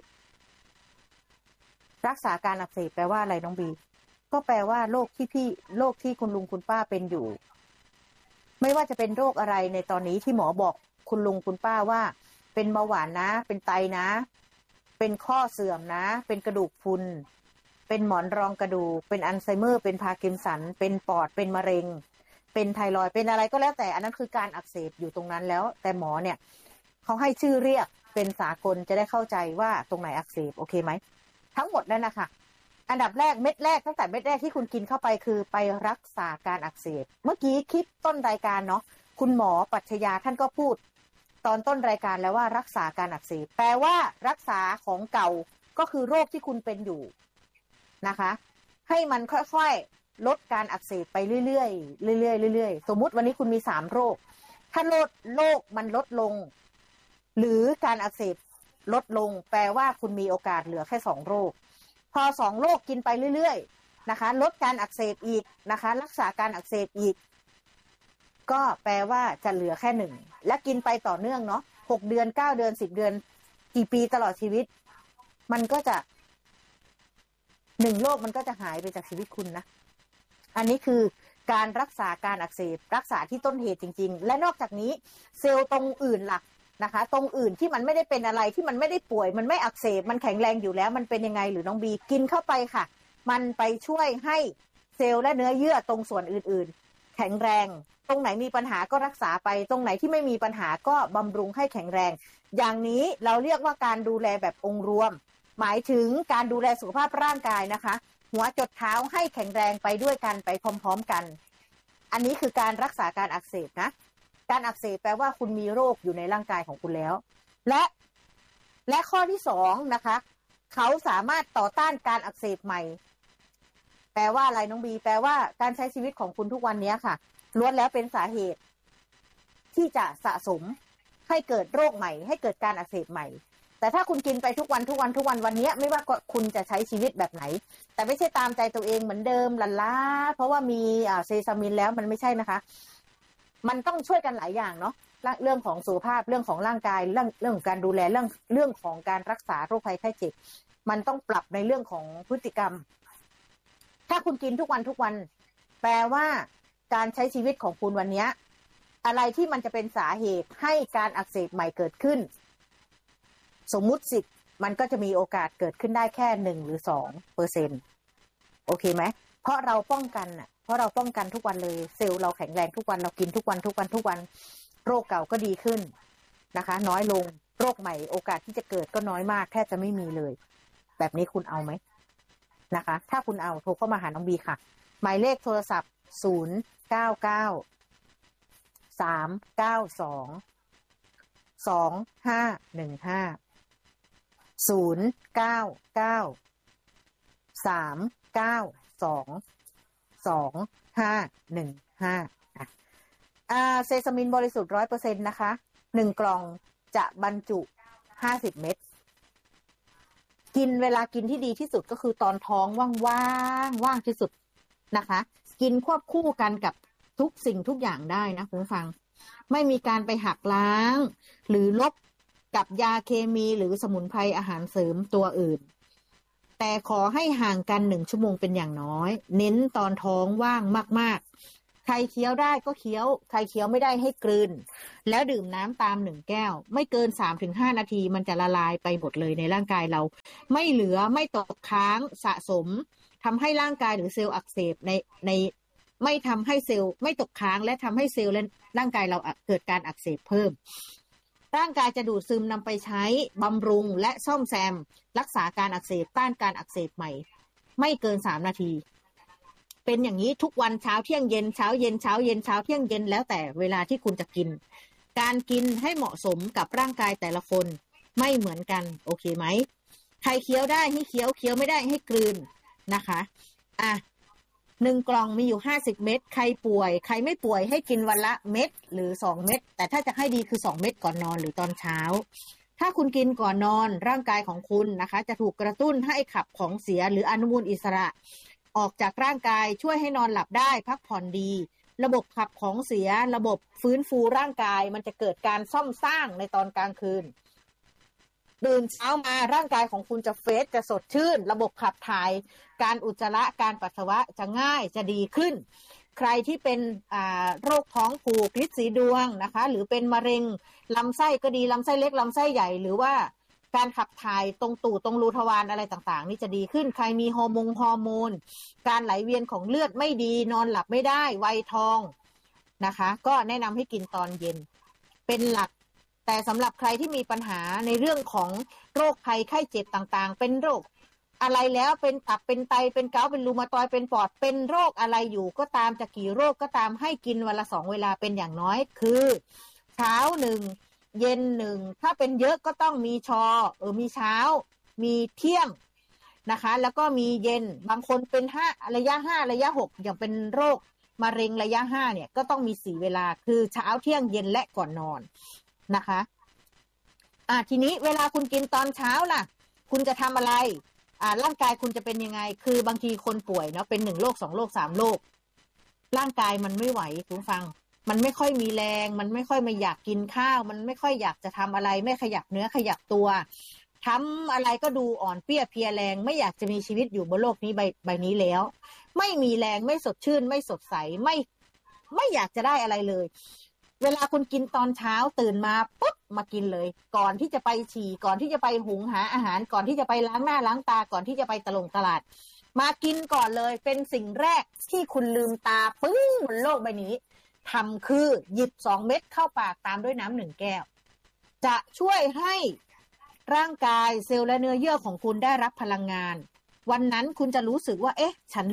S6: รักษาการอักเสบแปลว่าอะไรน้องบีก็แปลว่าโรคที่คุณลุงคุณป้าเป็นอยู่ไม่ว่าจะเป็นโรคอะไรในตอนนี้ที่หมอบอกคุณลุงคุณป้าว่าเป็นเบาหวานนะเป็นไตนะเป็นข้อเสื่อมนะเป็นกระดูกพรุนเป็นหมอนรองกระดูกเป็นอัลไซเมอร์เป็นพาร์กินสันเป็นปอดเป็นมะเร็งเป็นไทรอยด์เป็นอะไรก็แล้วแต่อันนั้นคือการอักเสบอยู่ตรงนั้นแล้วแต่หมอเนี่ยเขาให้ชื่อเรียกเป็นสากลจะได้เข้าใจว่าตรงไหนอักเสบโอเคไหมทั้งหมดนั่นนะคะอันดับแรกเม็ดแรกตั้งแต่เม็ดแรกที่คุณกินเข้าไปคือไปรักษาการอักเสบเมื่อกี้คลิปต้นรายการเนาะคุณหมอปรัชญาท่านก็พูดตอนต้นรายการแล้วว่ารักษาการอักเสบแปลว่ารักษาของเก่าก็คือโรคที่คุณเป็นอยู่นะคะให้มันค่อยๆลดการอักเสบไปเรื่อยๆเรื่อยๆสมมุติวันนี้คุณมี3โรคถ้าโรคมันลดลงหรือการอักเสบลดลงแปลว่าคุณมีโอกาสเหลือแค่2โรคพอ2โรคกินไปเรื่อยๆนะคะลดการอักเสบอีกนะคะรักษาการอักเสบอีกก็แปลว่าจะเหลือแค่1และกินไปต่อเนื่องเนาะ6เดือน9เดือน10เดือนกี่ปีตลอดชีวิตมันก็จะ 1โรคมันก็จะหายไปจากชีวิตคุณนะอันนี้คือการรักษาการอักเสบรักษาที่ต้นเหตุจริงๆและนอกจากนี้เซลล์ตรงอื่นล่ะนะคะตรงอื่นที่มันไม่ได้เป็นอะไรที่มันไม่ได้ป่วยมันไม่อักเสบมันแข็งแรงอยู่แล้วมันเป็นยังไงหรือน้องบีกินเข้าไปค่ะมันไปช่วยให้เซลล์และเนื้อเยื่อตรงส่วนอื่นๆแข็งแรงตรงไหนมีปัญหาก็รักษาไปตรงไหนที่ไม่มีปัญหาก็บำรุงให้แข็งแรงอย่างนี้เราเรียกว่าการดูแลแบบองค์รวมหมายถึงการดูแลสุขภาพร่างกายนะคะหัวจดเท้าให้แข็งแรงไปด้วยกันไปพร้อมๆกันอันนี้คือการรักษาการอักเสบนะการอักเสบแปลว่าคุณมีโรคอยู่ในร่างกายของคุณแล้วและข้อที่2นะคะเขาสามารถต่อต้านการอักเสบใหม่แปลว่าอะไรน้องบีแปลว่าการใช้ชีวิตของคุณทุกวันนี้ค่ะล้วนแล้วเป็นสาเหตุที่จะสะสมให้เกิดโรคใหม่ให้เกิดการอักเสบใหม่แต่ถ้าคุณกินไปทุกวันวันนี้ไม่ว่าคุณจะใช้ชีวิตแบบไหนแต่ไม่ใช่ตามใจตัวเองเหมือนเดิมลันล้าเพราะว่ามีเซซามินแล้วมันไม่ใช่นะคะมันต้องช่วยกันหลายอย่างเนาะเรื่องของสุขภาพเรื่องของร่างกายเรื่องของการดูแลเรื่องของการรักษาโรคภัยไข้เจ็บมันต้องปรับในเรื่องของพฤติกรรมถ้าคุณกินทุกวันแปลว่าการใช้ชีวิตของคุณวันนี้อะไรที่มันจะเป็นสาเหตุให้การอักเสบใหม่เกิดขึ้นสมมุติ10มันก็จะมีโอกาสเกิดขึ้นได้แค่1หรือ2%โอเคไหมเพราะเราป้องกันทุกวันเลยเซลล์เราแข็งแรงทุกวันเรากินทุกวันโรคเก่าก็ดีขึ้นนะคะน้อยลงโรคใหม่โอกาสที่จะเกิดก็น้อยมากแทบจะไม่มีเลยแบบนี้คุณเอาไหมนะคะถ้าคุณเอาโทรเข้ามาหาน้องบีค่ะหมายเลขโทรศัพท์เซซามินบริสุทธิ์ 100% นะคะ1กล่องจะบรรจุ50เม็ดกินเวลากินที่ดีที่สุดก็คือตอนท้องว่างที่สุดนะคะกินควบคู่กันกับทุกสิ่งทุกอย่างได้นะคุณผู้ฟังไม่มีการไปหักล้างหรือลบกับยาเคมีหรือสมุนไพรอาหารเสริมตัวอื่นแต่ขอให้ห่างกัน1ชั่วโมงเป็นอย่างน้อยเน้นตอนท้องว่างมากๆใครเคี้ยวได้ก็เคี้ยวใครเคี้ยวไม่ได้ให้กลืนแล้วดื่มน้ำตาม1แก้วไม่เกิน 3-5 นาทีมันจะละลายไปหมดเลยในร่างกายเราไม่เหลือไม่ตกค้างสะสมทำให้ร่างกายหรือเซลล์อักเสบในไม่ทำให้เซลล์ไม่ตกค้างและทำให้เซลล์และร่างกายเราเกิดการอักเสบเพิ่มร่างกายจะดูดซึมนำไปใช้บำรุงและซ่อมแซมรักษาการอักเสบต้านการอักเสบใหม่ไม่เกิน3นาทีเป็นอย่างนี้ทุกวันเช้าเที่ยงเย็นเช้าเย็นเช้าเย็นเช้าเที่ยงเย็นแล้วแต่เวลาที่คุณจะกินการกินให้เหมาะสมกับร่างกายแต่ละคนไม่เหมือนกันโอเคไหมใครเคี้ยวได้ให้เคี้ยวไม่ได้ให้กลืนนะคะ1กล่องมีอยู่50เม็ดใครป่วยใครไม่ป่วยให้กินวันละเม็ดหรือ2เม็ดแต่ถ้าจะให้ดีคือ2เม็ดก่อนนอนหรือตอนเช้าถ้าคุณกินก่อนนอนร่างกายของคุณนะคะจะถูกกระตุ้นให้ขับของเสียหรืออนุมูลอิสระออกจากร่างกายช่วยให้นอนหลับได้พักผ่อนดีระบบขับของเสียระบบฟื้นฟูร่างกายมันจะเกิดการซ่อมสร้างในตอนกลางคืนตื่นเช้ามาร่างกายของคุณจะเฟรชจะสดชื่นระบบขับถ่ายการอุจจาระการปัสสาวะจะง่ายจะดีขึ้นใครที่เป็นโรคท้องผูกฤทธิ์สีดวงนะคะหรือเป็นมะเร็งลำไส้ก็ดีลำไส้เล็กลำไส้ใหญ่หรือว่าการขับถ่ายตรงตูดตรงรูทวารอะไรต่างๆนี่จะดีขึ้นใครมีฮอร์โมนการไหลเวียนของเลือดไม่ดีนอนหลับไม่ได้วัยทองนะคะก็แนะนำให้กินตอนเย็นเป็นหลักแต่สำหรับใครที่มีปัญหาในเรื่องของโรคภัยไข้เจ็บต่างๆเป็นโรคอะไรแล้วเป็นตับเป็นไตเป็นเกาต์เป็นรูมาตอยด์เป็นปอดเป็นโรคอะไรอยู่ก็ตามจะกี่โรคก็ตามให้กินวันละ2เวลาเป็นอย่างน้อยคือเช้า1เย็น1ถ้าเป็นเยอะก็ต้องมีมีเช้ามีเที่ยงนะคะแล้วก็มีเย็นบางคนเป็นระยะ5ระยะ6อย่างเป็นโรคมะเร็งระยะ5เนี่ยก็ต้องมี4เวลาคือเช้าเที่ยงเย็นและก่อนนอนนะคะทีนี้เวลาคุณกินตอนเช้าล่ะคุณจะทำอะไรร่างกายคุณจะเป็นยังไงคือบางทีคนป่วยเนาะเป็น1โรค2โรค3โรคร่างกายมันไม่ไหวคุณฟังมันไม่ค่อยมีแรงมันไม่ค่อยมาอยากกินข้าวมันไม่ค่อยอยากจะทำอะไรไม่ขยับเนื้อขยับตัวทำอะไรก็ดูอ่อนเปรี้ยเพลียแรงไม่อยากจะมีชีวิตอยู่บนโลกนี้ใบนี้แล้วไม่มีแรงไม่สดชื่นไม่สดใสไม่อยากจะได้อะไรเลยเวลาคุณกินตอนเช้าตื่นมาปุ๊บมากินเลยก่อนที่จะไปฉี่ก่อนที่จะไปหุงหาอาหารก่อนที่จะไปล้างหน้าล้างตาก่อนที่จะไปตลาดมากินก่อนเลยเป็นสิ่งแรกที่คุณลืมตาปึ้งบนโลกใบนี้ทำคือหยิบ2 เม็ดเข้าปากตามด้วยน้ำ1 แก้วจะช่วยให้ร่างกายเซลล์และเนื้อเยื่อของคุณได้รับพลังงานวันนั้นคุณจะรู้สึกว่าเอ๊ะฉัน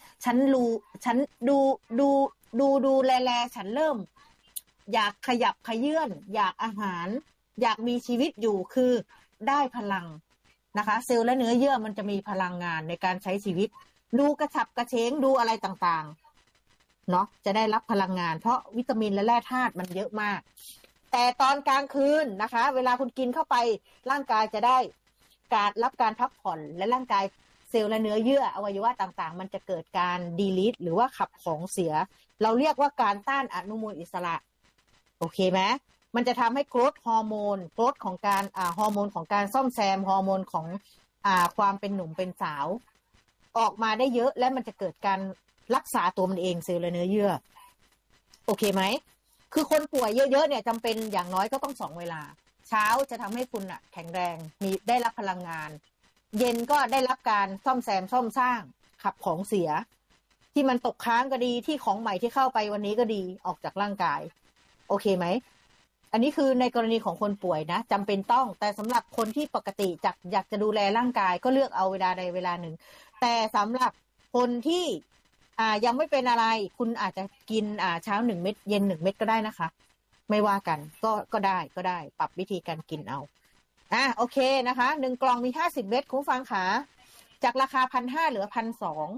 S6: ดูแลฉันเริ่มอยากขยับขยื่นอยากอาหารอยากมีชีวิตอยู่คือได้พลังนะคะเซลล์และเนื้อเยื่อมันจะมีพลังงานในการใช้ชีวิตดูกระฉับกระเฉงดูอะไรต่างๆเนาะจะได้รับพลังงานเพราะวิตามินและแร่ธาตุมันเยอะมากแต่ตอนกลางคืนนะคะเวลาคุณกินเข้าไปร่างกายจะได้รับการพักผ่อนและร่างกายเซลล์และเนื้อเยื่ออวัยวะต่างๆมันจะเกิดการดีลิทหรือว่าขับของเสียเราเรียกว่าการต้านอนุมูลอิสระโอเคไหมมันจะทำให้โกรทฮอร์โมนโกรทของการฮอร์โมนของการซ่อมแซมฮอร์โมนของความเป็นหนุ่มเป็นสาวออกมาได้เยอะและมันจะเกิดการรักษาตัวมันเองเซลล์และเนื้อเยื่อโอเคไหมคือคนป่วยเยอะๆเนี่ยจำเป็นอย่างน้อยก็ต้อง2 เวลาเช้าจะทำให้คุณแข็งแรงมีได้รับพลังงานเย็นก็ได้รับการซ่อมแซมซ่อมสร้างขับของเสียที่มันตกค้างก็ดีที่ของใหม่ที่เข้าไปวันนี้ก็ดีออกจากร่างกายโอเคไหมอันนี้คือในกรณีของคนป่วยนะจำเป็นต้องแต่สำหรับคนที่ปกติอยากจะดูแลร่างกายก็เลือกเอาเวลาใดเวลาหนึ่งแต่สำหรับคนที่ยังไม่เป็นอะไรคุณอาจจะกินเช้า1 เม็ดเย็น1 เม็ดก็ได้นะคะไม่ว่ากันก็ได้ปรับวิธีการกินเอาโอเคนะคะ1 กล่องมี50 เม็ดคุณฟังค่ะจากราคา 1,500 เหลือ 1,200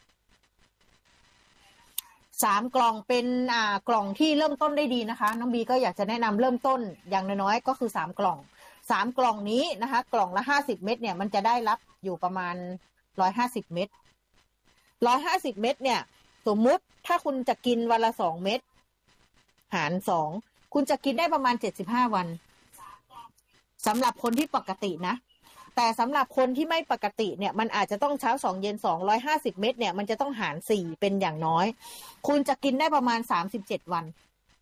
S6: 3 กล่องเป็นกล่องที่เริ่มต้นได้ดีนะคะน้องบีก็อยากจะแนะนำเริ่มต้นอย่างน้อยๆก็คือ3 กล่อง3 กล่องนี้นะคะกล่องละ50 เม็ดเนี่ยมันจะได้รับอยู่ประมาณ150 เม็ด150 เม็ดเนี่ยสมมุติถ้าคุณจะกินวันละ2 เม็ดหาร2คุณจะกินได้ประมาณ75 วันสำหรับคนที่ปกตินะแต่สำหรับคนที่ไม่ปกติเนี่ยมันอาจจะต้องเช้า2เย็น250 เม็ดเนี่ยมันจะต้องหาร4เป็นอย่างน้อยคุณจะกินได้ประมาณ37 วัน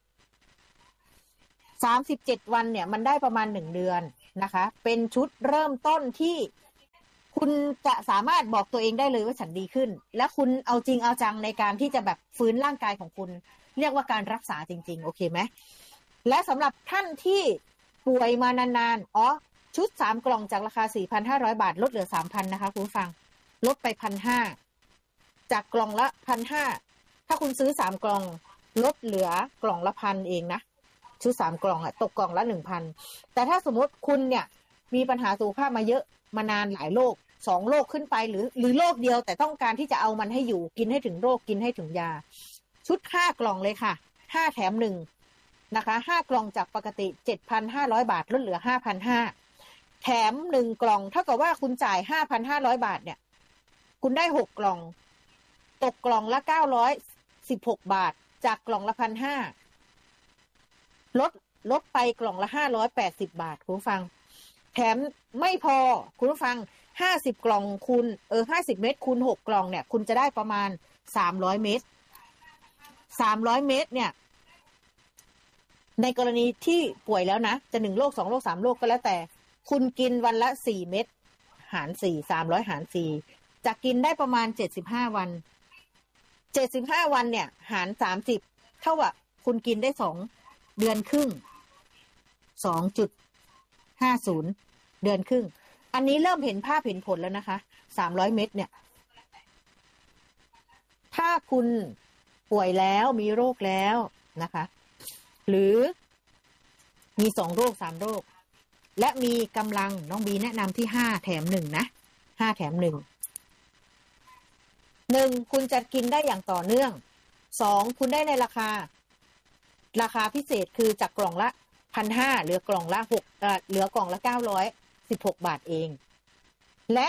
S6: 37 วันเนี่ยมันได้ประมาณ1 เดือนนะคะเป็นชุดเริ่มต้นที่คุณจะสามารถบอกตัวเองได้เลยว่าฉันดีขึ้นและคุณเอาจริงเอาจังในการที่จะแบบฟื้นร่างกายของคุณเรียกว่าการรักษาจริงๆโอเคไหมและสำหรับท่านที่ป่วยมานานๆชุด3 กล่องจากราคา 4,500 บาทลดเหลือ 3,000 นะคะคุณผู้ฟังลดไป 1,500 จากกล่องละ 1,500 ถ้าคุณซื้อ3 กล่องลดเหลือกล่องละ 1,000 เองนะชุด3 กล่องตกกล่องละ 1,000 แต่ถ้าสมมติคุณเนี่ยมีปัญหาสุขภาพมาเยอะมานานหลายโรค2 โรคขึ้นไปหรือโรคเดียวแต่ต้องการที่จะเอามันให้อยู่กินให้ถึงโรคกินให้ถึงยาชุด5 กล่องเลยค่ะ5 แถม 1นะคะ5 กล่องจากปกติ 7,500 บาทลดเหลือ 5,500 แถม1 กล่องเท่ากับว่าคุณจ่าย 5,500 บาทเนี่ยคุณได้6 กล่องตกกล่องละ916 บาทจากกล่องละ 1,500 ลดไปกล่องละ580 บาทคุณฟังแถมไม่พอคุณฟัง50 กล่องคูณ50 เม็ดคูณ6 กล่องเนี่ยคุณจะได้ประมาณ300 เม็ด300 เม็ดเนี่ยในกรณีที่ป่วยแล้วนะจะ1 โรค2 โรค3 โรคก็แล้วแต่คุณกินวันละ4 เม็ดหาร4 300หาร4จะกินได้ประมาณ75 วัน75 วันเนี่ยหาร30เท่ากับคุณกินได้2 เดือนครึ่ง 2.50 เดือนครึ่งอันนี้เริ่มเห็นภาพเห็นผลแล้วนะคะ300 เม็ดเนี่ยถ้าคุณป่วยแล้วมีโรคแล้วนะคะหรือมี2 โรค3 โรคและมีกำลังน้องบีแนะนำที่5 แถม 1นะ5 แถม 1คุณจะกินได้อย่างต่อเนื่อง2คุณได้ในราคาพิเศษคือจากกล่องละ 1,500 เหลือกล่องละเหลือกล่องละ916 บาทเองและ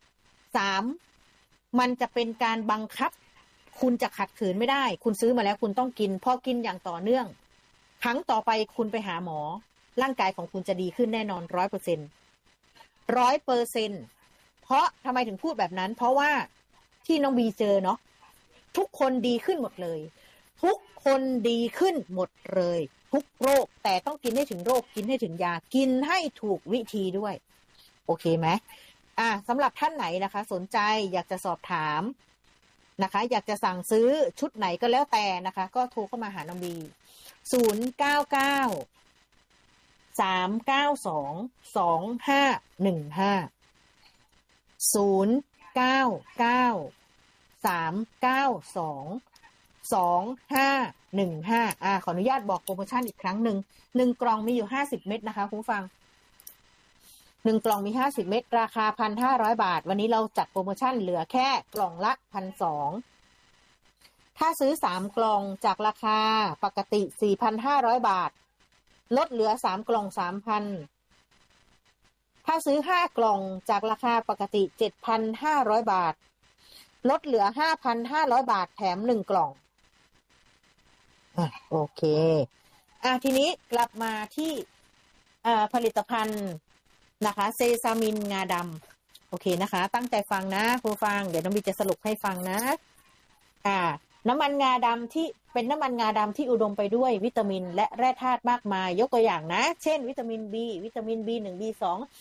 S6: 3มันจะเป็นการบังคับคุณจะขัดขืนไม่ได้คุณซื้อมาแล้วคุณต้องกินพอกินอย่างต่อเนื่องครั้งต่อไปคุณไปหาหมอร่างกายของคุณจะดีขึ้นแน่นอน 100% 100%เพราะทำไมถึงพูดแบบนั้นเพราะว่าที่น้องบีเจอเนาะทุกคนดีขึ้นหมดเลยทุกคนดีขึ้นหมดเลยทุกโรคแต่ต้องกินให้ถึงโรคกินให้ถึงยากินให้ถูกวิธีด้วยโอเคไหมสำหรับท่านไหนนะคะสนใจอยากจะสอบถามนะคะอยากจะสั่งซื้อชุดไหนก็แล้วแต่นะคะก็โทรเข้ามาหาน้องบี099-392-2515ขออนุญาตบอกโปรโมชั่นอีกครั้งหนึ่ง1กล่องมีอยู่50เม็ดนะคะคุณผู้ฟัง1กล่องมี50เม็ดราคา 1,500 บาทวันนี้เราจัดโปรโมชั่นเหลือแค่กล่องละ 1,200 ถ้าซื้อ3กล่องจากราคาปกติ 4,500 บาทลดเหลือ3กล่อง 3,000 ถ้าซื้อ5กล่องจากราคาปกติ 7,500 บาทลดเหลือ 5,500 บาทแถม1กล่องโอเคทีนี้กลับมาที่ผลิตภัณฑ์นะคะเซซามินงาดำโอเคนะคะตั้งใจฟังนะผู้ฟังเดี๋ยวน้องบีจะสรุปให้ฟังนะน้ำมันงาดำที่เป็นน้ำมันงาดำที่อุดมไปด้วยวิตามินและแร่ธาตุมากมายยกตัวอย่างนะเช่นวิตามิน B วิตามิน B1 B2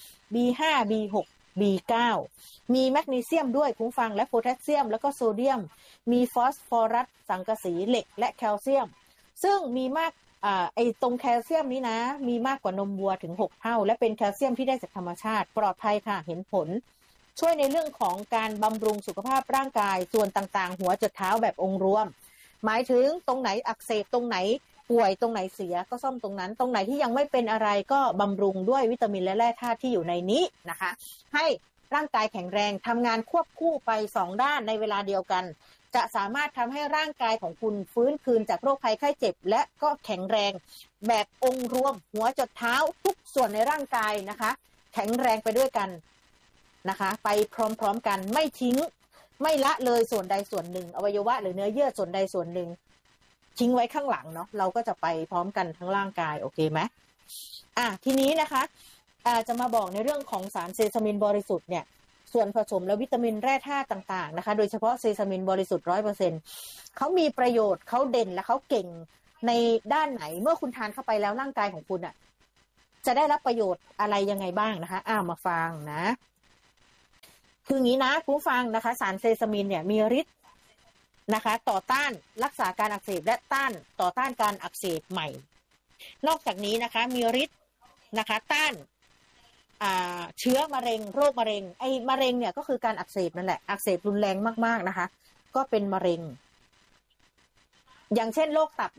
S6: B5 B6 B9 มีแมกนีเซียมด้วยคุณฟังและโพแทสเซียมแล้วก็โซเดียมมีฟอสฟอรัสสังกะสีเหล็กและแคลเซียมซึ่งมีมากตรงแคลเซียมนี้นะมีมากกว่านมวัวถึง6เท่าและเป็นแคลเซียมที่ได้จากธรรมชาติปลอดภัยค่ะเห็นผลช่วยในเรื่องของการบำรุงสุขภาพร่างกายส่วนต่างๆหัวจดเท้าแบบองค์รวมหมายถึงตรงไหนอักเสบตรงไหนป่วยตรงไหนเสียก็ซ่อมตรงนั้นตรงไหนที่ยังไม่เป็นอะไรก็บำรุงด้วยวิตามินและแร่ธาตุที่อยู่ในนี้นะคะให้ร่างกายแข็งแรงทำงานควบคู่ไป2ด้านในเวลาเดียวกันจะสามารถทำให้ร่างกายของคุณฟื้นคืนจากโรคภัยไข้เจ็บและก็แข็งแรงแบบองค์รวมหัวจดเท้าทุกส่วนในร่างกายนะคะแข็งแรงไปด้วยกันนะคะไปพร้อมๆกันไม่ทิ้งไม่ละเลยส่วนใดส่วนหนึ่งอวัยวะหรือเนื้อเยื่อส่วนใดส่วนหนึ่งทิ้งไว้ข้างหลังเนาะเราก็จะไปพร้อมกันทั้งร่างกายโอเคไหมทีนี้นะคะจะมาบอกในเรื่องของสารเซซามินบริสุทธิ์เนี่ยส่วนผสมและวิตามินแร่ธาตุต่างๆนะคะโดยเฉพาะเซซามินบริสุทธิ์ 100% เขามีประโยชน์เขาเด่นและเขาเก่งในด้านไหนเมื่อคุณทานเข้าไปแล้วร่างกายของคุณจะได้รับประโยชน์อะไรยังไงบ้างนะคะมาฟังนะคืองี้นะคุณฟังนะคะสารเซซามินเนี่ยมีฤทธิ์นะคะต่อต้านรักษาการอักเสบและต่อต้านการอักเสบใหม่นอกจากนี้นะคะมีฤทธิ์นะคะต้านเชื้อมะเร็งโรคมะเร็งมะเร็งเนี่ยก็คือการอักเสบนั่นแหละอักเสบรุนแรงมากๆนะคะก็เป็นมะเร็งอย่างเช่นโรคตับ